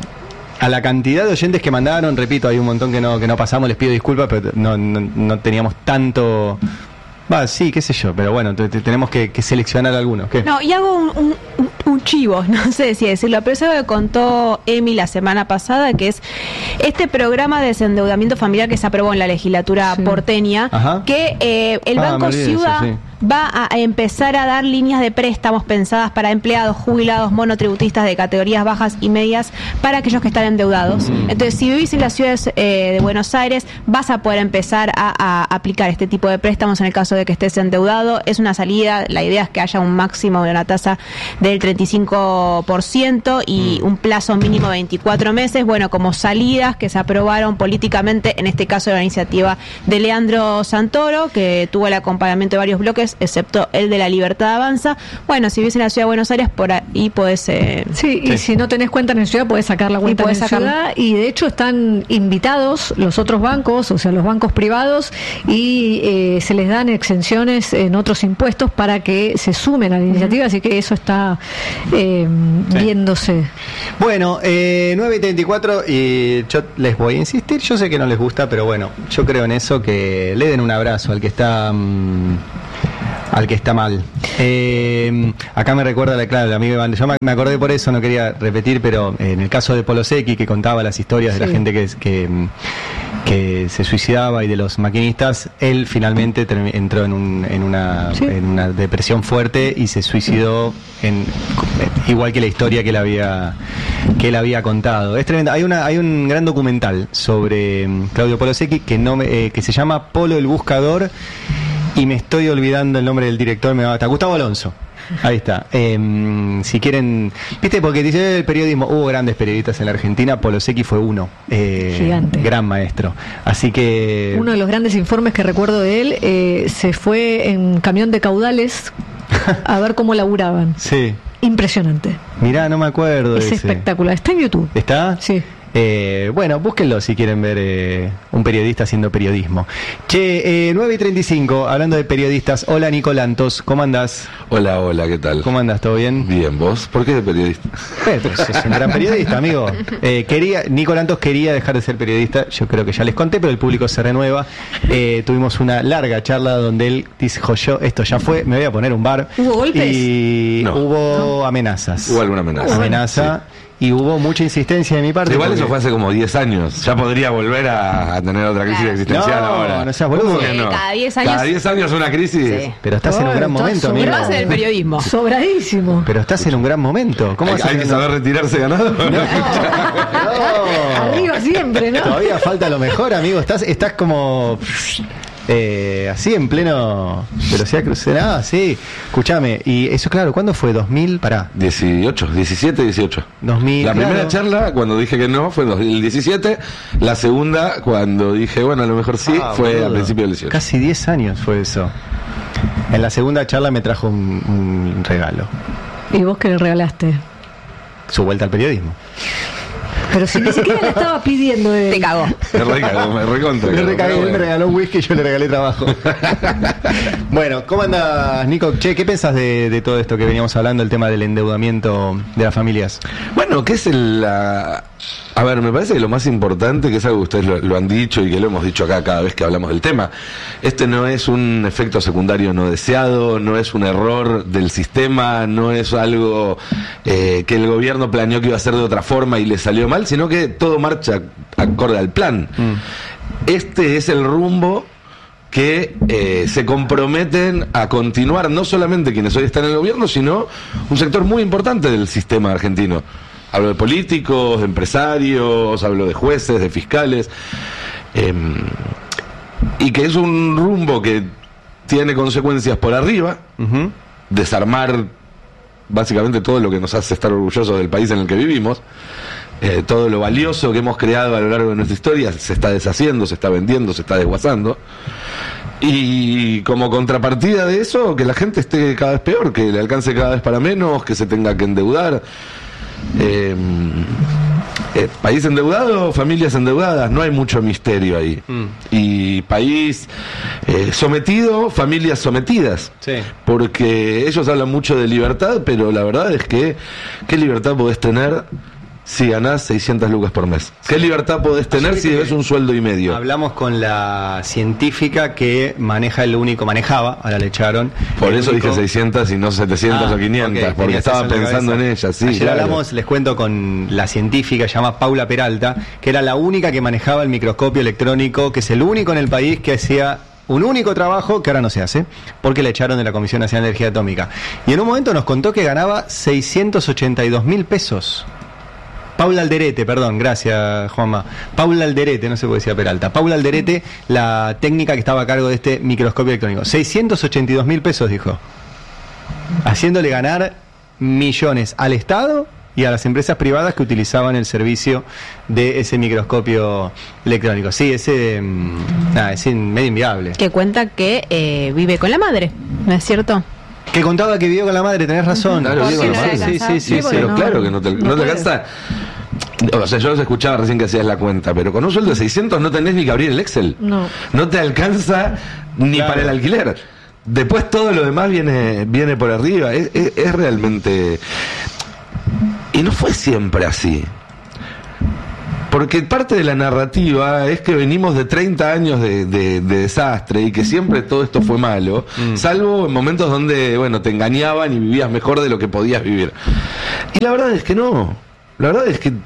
S1: a la cantidad de oyentes que mandaron. Repito, hay un montón que no que no pasamos. Les pido disculpas, pero no, no, no teníamos tanto. Va, sí, qué sé yo, pero bueno, te- te- tenemos que, que seleccionar algunos. ¿Qué?
S5: No, y hago un, un- un- un chivo, no sé si decirlo, pero es algo que contó Emi la semana pasada, que es este programa de desendeudamiento familiar que se aprobó en la legislatura porteña,
S1: Ajá.
S5: que eh, el
S1: Ah, me
S5: Banco
S1: olvidé de eso,
S5: Ciudad
S1: sí.
S5: va a empezar a dar líneas de préstamos pensadas para empleados, jubilados, monotributistas de categorías bajas y medias, para aquellos que están endeudados.
S1: Mm.
S5: Entonces, si vivís en las ciudades eh, de Buenos Aires, vas a poder empezar a, a aplicar este tipo de préstamos en el caso de que estés endeudado. Es una salida, la idea es que haya un máximo de una tasa del treinta y cinco cinco por ciento y un plazo mínimo de veinticuatro meses, bueno, como salidas que se aprobaron políticamente, en este caso la iniciativa de Leandro Santoro, que tuvo el acompañamiento de varios bloques, excepto el de La Libertad Avanza. Bueno, si vives en la ciudad de Buenos Aires, por ahí podés... Eh,
S23: sí, y
S5: sí.
S23: si no tenés cuenta en la ciudad, podés sacar la cuenta en la ciudad, y de hecho están invitados los otros bancos, o sea, los bancos privados, y eh, se les dan exenciones en otros impuestos para que se sumen a la iniciativa, así que eso está eh,
S1: Sí.
S23: viéndose.
S1: Bueno, eh, nueve y treinta y cuatro, y yo les voy a insistir, yo sé que no les gusta, pero bueno, yo creo en eso, que le den un abrazo al que está... Mmm, al que está mal. Eh, acá me recuerda, la, claro, el amigo Iván, yo me, me acordé por eso, no quería repetir, pero en el caso de Polosecchi, que contaba las historias de
S23: Sí.
S1: la gente que, que, que se suicidaba y de los maquinistas, él finalmente termi- entró en, un, en, una,
S23: Sí.
S1: en una depresión fuerte y se suicidó, en, igual que la historia que él había, que él había contado. Es tremendo. Hay, una, hay un gran documental sobre mm, Claudio Polosecchi que, no, me- eh, que se llama Polo el Buscador, y me estoy olvidando el nombre del director, me va a Gustavo Alonso. Ahí está. Eh, si quieren, viste, porque dice el periodismo, hubo grandes periodistas en la Argentina, Polosecchi fue uno, eh,
S23: Gigante.
S1: gran maestro. Así que
S23: Uno de los grandes informes que recuerdo de él, eh, se fue en camión de caudales a ver cómo laburaban.
S1: sí,
S23: Impresionante.
S1: mirá, no me acuerdo de
S23: Es
S1: ese.
S23: espectacular. Está en YouTube.
S1: ¿Está?
S23: Sí.
S1: Eh, bueno, búsquenlo si quieren ver eh, un periodista haciendo periodismo. Che, eh, nueve y treinta y cinco, hablando de periodistas. Hola, Nicolantos, ¿cómo andás?
S2: Hola, hola, ¿qué tal?
S1: ¿Cómo andás? ¿Todo bien?
S2: Bien, ¿vos? ¿Por qué de periodista?
S1: Eh, pues es un gran periodista, amigo. Eh, quería, Nicolantos quería dejar de ser periodista, yo creo que ya les conté, pero el público se renueva. Eh, tuvimos una larga charla donde él dijo, yo, esto ya fue, me voy a poner un bar.
S23: ¿Hubo golpes?
S1: Y
S2: No.
S1: hubo amenazas.
S2: Hubo alguna amenaza.
S1: Amenaza. Y hubo mucha insistencia de mi parte.
S2: Igual
S1: porque-
S2: eso fue hace como diez años. Ya podría volver a, a tener otra crisis
S5: Claro.
S2: existencial
S1: No,
S2: ahora.
S1: no seas boludo.
S2: ¿Cómo que
S5: Sí,
S2: no?
S5: cada diez años-
S2: Cada diez años una crisis.
S5: Sí.
S1: Pero estás en un
S23: Oh,
S1: gran
S23: estás
S1: momento, amigo.
S5: Pero hace el periodismo.
S23: Sobradísimo.
S1: Pero estás en un gran momento. ¿Cómo
S2: Hay,
S1: vas a
S2: hay que
S1: tener-
S2: saber retirarse ganado.
S1: No.
S23: Arriba siempre, ¿no?
S1: Todavía falta lo mejor, amigo. Estás, estás como eh, así en pleno velocidad crucera. Ah, sí. Escúchame. Y eso, claro, ¿cuándo fue? ¿dos mil? Pará.
S2: dieciocho, diecisiete, dieciocho.
S1: dos mil.
S2: La
S1: claro.
S2: primera charla, cuando dije que no, fue en dos mil diecisiete. La segunda, cuando dije, bueno, a lo mejor sí,
S1: Ah,
S2: fue
S1: boludo.
S2: a principios del dieciocho.
S1: Casi diez años fue eso. En la segunda charla me trajo un, un regalo.
S23: ¿Y vos qué le regalaste?
S1: Su vuelta al periodismo.
S23: Pero si ni siquiera le estaba pidiendo de...
S5: Te cagó.
S2: Me recagó, me recontra.
S1: Me
S2: cagó,
S1: recagué,
S2: pero
S1: él me
S2: bueno.
S1: regaló un whisky y yo le regalé trabajo. Bueno, ¿cómo andas, Nico? Che, ¿qué pensás de, de todo esto que veníamos hablando, el tema del endeudamiento de las familias?
S2: Bueno, ¿qué es el, la... A ver, me parece que lo más importante, que es algo que ustedes lo, lo han dicho y que lo hemos dicho acá cada vez que hablamos del tema, este no es un efecto secundario no deseado, no es un error del sistema, no es algo eh, que el gobierno planeó que iba a hacer de otra forma y le salió mal, sino que todo marcha acorde al plan. Este es el rumbo que eh, se comprometen a continuar, no solamente quienes hoy están en el gobierno, sino un sector muy importante del sistema argentino. Hablo de políticos, de empresarios, hablo de jueces, de fiscales, eh, y que es un rumbo que tiene consecuencias por arriba,
S1: Uh-huh.
S2: desarmar básicamente todo lo que nos hace estar orgullosos del país en el que vivimos. Eh, todo lo valioso que hemos creado a lo largo de nuestra historia se está deshaciendo, se está vendiendo, se está desguazando. Y como contrapartida de eso, que la gente esté cada vez peor, que le alcance cada vez para menos, que se tenga que endeudar. Eh, eh, país endeudado, familias endeudadas, no hay mucho misterio ahí.
S1: Mm.
S2: Y país eh, sometido, familias sometidas.
S1: Sí.
S2: Porque ellos hablan mucho de libertad, pero la verdad es que, ¿qué libertad podés tener si ganás seiscientas lucas por mes? ¿Qué libertad podés tener si debes un sueldo y medio?
S1: Hablamos con la científica que maneja el único, manejaba, ahora le echaron.
S2: Por
S1: el
S2: eso
S1: único-
S2: dije seiscientas y no setecientas
S1: Ah,
S2: o quinientas,
S1: ok,
S2: porque
S1: tenías
S2: estaba
S1: eso en la
S2: pensando en
S1: cabeza.
S2: ella, sí.
S1: Ayer
S2: claro.
S1: hablamos, les cuento, con la científica, se llama Paula Peralta, que era la única que manejaba el microscopio electrónico, que es el único en el país que hacía un único trabajo que ahora no se hace, porque le echaron de la Comisión Nacional de Energía Atómica. Y en un momento nos contó que ganaba seiscientos ochenta y dos mil pesos. Paula Alderete, perdón, gracias Juanma. Paula Alderete, no sé por qué decía Peralta. Paula Alderete, la técnica que estaba a cargo de este microscopio electrónico. seiscientos ochenta y dos mil pesos, dijo. Haciéndole ganar millones al Estado y a las empresas privadas que utilizaban el servicio de ese microscopio electrónico. Sí, ese mm, nada, es in- medio inviable.
S5: Que cuenta que eh, vive con la madre, ¿no es cierto?
S1: Que contaba que vivió con la madre, tenés razón.
S2: Claro, vivo con la madre.
S1: Sí, sí, sí,
S2: Sí,
S1: sí,
S2: pero
S1: sí.
S2: claro que no te, no te alcanza. O sea, yo los escuchaba recién que hacías la cuenta, pero con un sueldo de seiscientos no tenés ni que abrir el Excel.
S23: No.
S2: No te alcanza ni
S1: Claro.
S2: para el alquiler. Después todo lo demás viene viene por arriba. Es, es, es realmente... Y no fue siempre así. Porque parte de la narrativa es que venimos de treinta años de, de, de desastre y que siempre todo esto fue malo, mm. salvo en momentos donde, bueno, te engañaban y vivías mejor de lo que podías vivir. Y la verdad es que no. La verdad es que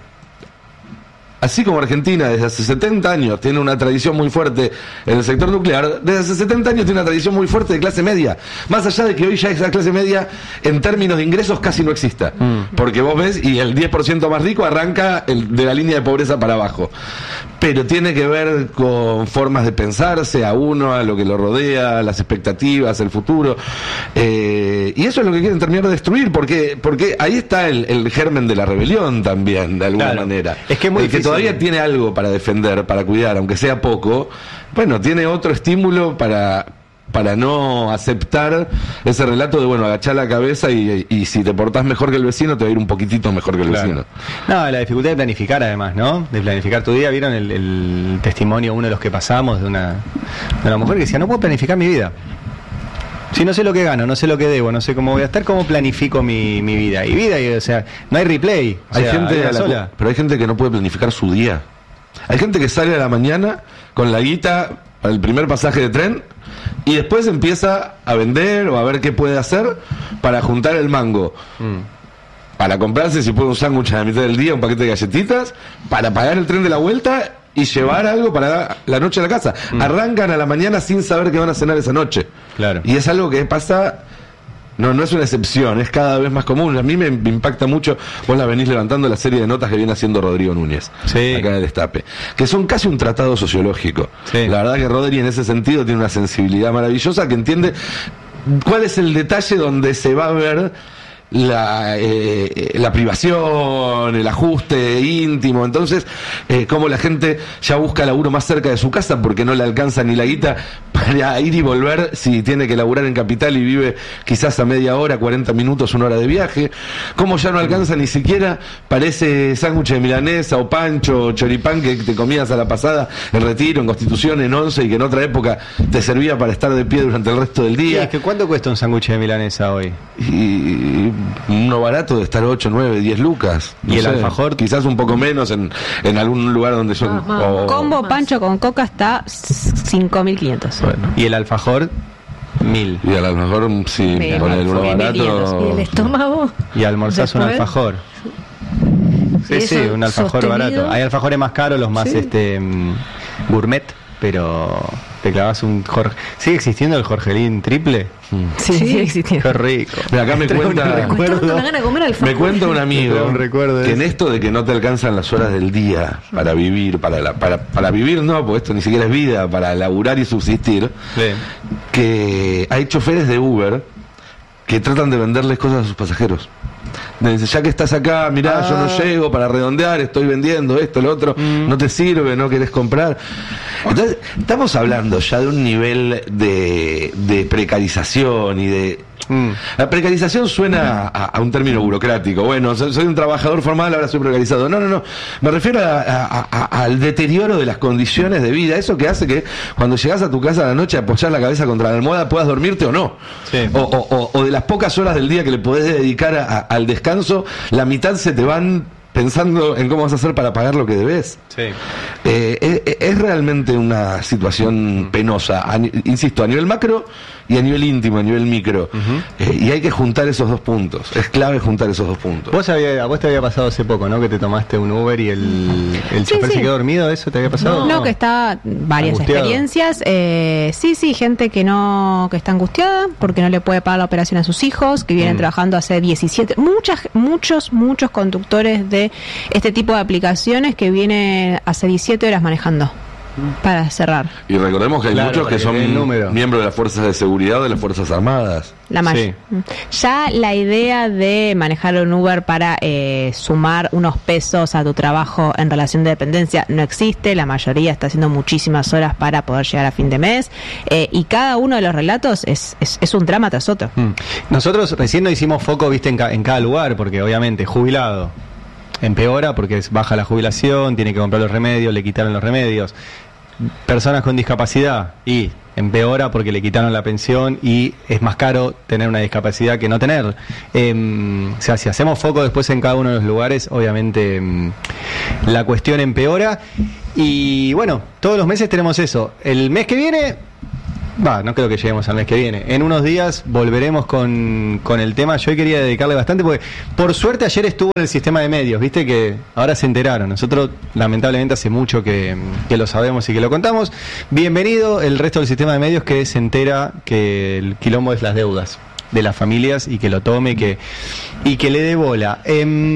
S2: así como Argentina desde hace setenta años tiene una tradición muy fuerte en el sector nuclear, desde hace setenta años tiene una tradición muy fuerte de clase media. Más allá de que hoy ya esa clase media en términos de ingresos casi no exista. Mm. Porque vos ves y el diez por ciento más rico arranca el, de la línea de pobreza para abajo. Pero tiene que ver con formas de pensarse a uno, a lo que lo rodea, las expectativas, el futuro. Eh, y eso es lo que quieren terminar de destruir, porque, porque ahí está el, el germen de la rebelión también, de alguna
S1: Claro.
S2: manera.
S1: Es que es muy
S2: el que
S1: difícil.
S2: todavía tiene algo para defender, para cuidar, aunque sea poco, bueno, tiene otro estímulo para para no aceptar ese relato de, bueno, agachar la cabeza y, y si te portás mejor que el vecino, te va a ir un poquitito mejor que el
S1: Claro.
S2: vecino.
S1: No, la dificultad de planificar además, ¿no? De planificar tu día. ¿Vieron el, el testimonio, uno de los que pasamos, de una, de una mujer que decía, no puedo planificar mi vida? Si no sé lo que gano, no sé lo que debo, no sé cómo voy a estar, ¿cómo planifico mi, mi vida? Y vida, y, o sea, no hay replay. O
S2: Hay
S1: sea,
S2: gente
S1: una
S2: a la-
S1: sola.
S2: pero hay gente que no puede planificar su día. Hay gente que sale a la mañana con la guita para el primer pasaje de tren y después empieza a vender o a ver qué puede hacer para juntar el mango.
S1: Mm.
S2: Para comprarse, si puede, un sándwich a la mitad del día, un paquete de galletitas, para pagar el tren de la vuelta y llevar algo para la noche a la casa.
S1: Mm.
S2: Arrancan a la mañana sin saber qué van a cenar esa noche.
S1: Claro.
S2: Y es algo que pasa... No, no es una excepción, es cada vez más común. A mí me, me impacta mucho, vos la venís levantando, la serie de notas que viene haciendo Rodrigo Núñez,
S1: Sí.
S2: acá en el Destape, que son casi un tratado sociológico.
S1: Sí.
S2: La verdad que Rodri en ese sentido tiene una sensibilidad maravillosa que entiende cuál es el detalle donde se va a ver la, eh, la privación, el ajuste íntimo. Entonces, eh, cómo la gente ya busca laburo más cerca de su casa porque no le alcanza ni la guita para ir y volver si tiene que laburar en Capital y vive quizás a media hora, cuarenta minutos, una hora de viaje. Cómo ya no alcanza ni siquiera para ese sándwich de milanesa o pancho o choripán que te comías a la pasada en Retiro, en Constitución, en Once y que en otra época te servía para estar de pie durante el resto del
S1: Sí,
S2: día.
S1: es que ¿cuánto cuesta un sándwich de milanesa hoy?
S2: Y uno barato de estar ocho, nueve, diez lucas.
S1: ¿Y el alfajor?
S2: Quizás un poco menos en, en algún lugar donde yo...
S23: Más, más.
S2: o-
S5: Combo pancho con coca está cinco mil quinientos.
S1: Y el alfajor, mil.
S2: Y al alfajor, sí,
S5: Mil.
S2: con el uno
S5: Mil
S2: barato...
S23: ¿Y el estómago?
S1: Y almorzás un
S23: Después,
S1: alfajor. Sí,
S23: Eso
S1: sí, un alfajor
S23: sostenido.
S1: barato. Hay alfajores más caros, los más
S23: Sí.
S1: este mm, gourmet, pero te clavas un Jorge. ¿Sigue existiendo el Jorgelín triple?
S5: Sí, sí, existiendo.
S1: Qué rico.
S2: Mira, acá me
S1: Traigo un
S2: cuenta-
S23: Me está dando una gana de comer alfajor.
S2: Me cuenta un amigo
S1: Un recuerdo de
S2: que en
S1: eso.
S2: esto de que no te alcanzan las horas del día para vivir, para la, para, para vivir no, porque esto ni siquiera es vida, para laburar y subsistir,
S1: Sí.
S2: que hay choferes de Uber que tratan de venderles cosas a sus pasajeros. Le dice, ya que estás acá, mirá,
S1: Ah.
S2: yo no llego para redondear, estoy vendiendo esto, lo otro,
S1: Mm.
S2: no te sirve, no querés comprar. Entonces, estamos hablando ya de un nivel de, de precarización y de...
S1: Mm.
S2: La precarización suena a, a un término burocrático. Bueno, soy, soy un trabajador formal, ahora soy precarizado. No, no, no. Me refiero a- a- a- al deterioro de las condiciones de vida. Eso que hace que cuando llegas a tu casa a la noche, apoyar la cabeza contra la almohada, puedas dormirte o no.
S1: Sí.
S2: O, o- o- o de las pocas horas del día que le podés dedicar a- a- al descanso, la mitad se te van pensando en cómo vas a hacer para pagar lo que debes.
S1: Sí.
S2: Eh, es, es realmente una situación penosa, a ni- insisto, a nivel macro y a nivel íntimo, a nivel micro. Eh, y hay que juntar esos dos puntos. Es clave juntar esos dos puntos.
S1: Vos había, a vos te había pasado hace poco, ¿no? Que te tomaste un Uber y el, el
S5: Sí,
S1: chofer
S5: sí.
S1: se quedó dormido, ¿eso te había pasado?
S5: No, que está varias
S1: Angustiado.
S5: experiencias. Eh, sí, sí, gente que no que está angustiada porque no le puede pagar la operación a sus hijos, que vienen
S1: Mm.
S5: trabajando hace diecisiete, muchas, muchos, muchos conductores de este tipo de aplicaciones que vienen hace diecisiete horas manejando. para cerrar.
S2: Y recordemos que hay
S1: Claro,
S2: muchos que
S1: para
S2: son
S1: que el número.
S2: miembros de las fuerzas de seguridad o de las fuerzas armadas.
S5: La mayor. Ya la idea de manejar un Uber para eh, sumar unos pesos a tu trabajo en relación de dependencia no existe. La mayoría está haciendo muchísimas horas para poder llegar a fin de mes. Eh, y cada uno de los relatos es, es, es un drama tras otro.
S1: Mm. Nosotros recién no hicimos foco, viste, en, ca- en cada lugar, porque obviamente jubilado empeora porque es baja la jubilación, tiene que comprar los remedios, le quitaron los remedios. Personas con discapacidad y empeora porque le quitaron la pensión y es más caro tener una discapacidad que no tener. Eh, o sea, si hacemos foco después en cada uno de los lugares, obviamente eh, la cuestión empeora. Y bueno, todos los meses tenemos eso. El mes que viene, va, no creo que lleguemos al mes que viene. En unos días volveremos con, con el tema. Yo hoy quería dedicarle bastante porque, por suerte, ayer estuvo en el sistema de medios, viste que ahora se enteraron. Nosotros, lamentablemente, hace mucho que, que lo sabemos y que lo contamos. Bienvenido el resto del sistema de medios que se entera que el quilombo es las deudas de las familias y que lo tome y que, y que le dé bola. Eh,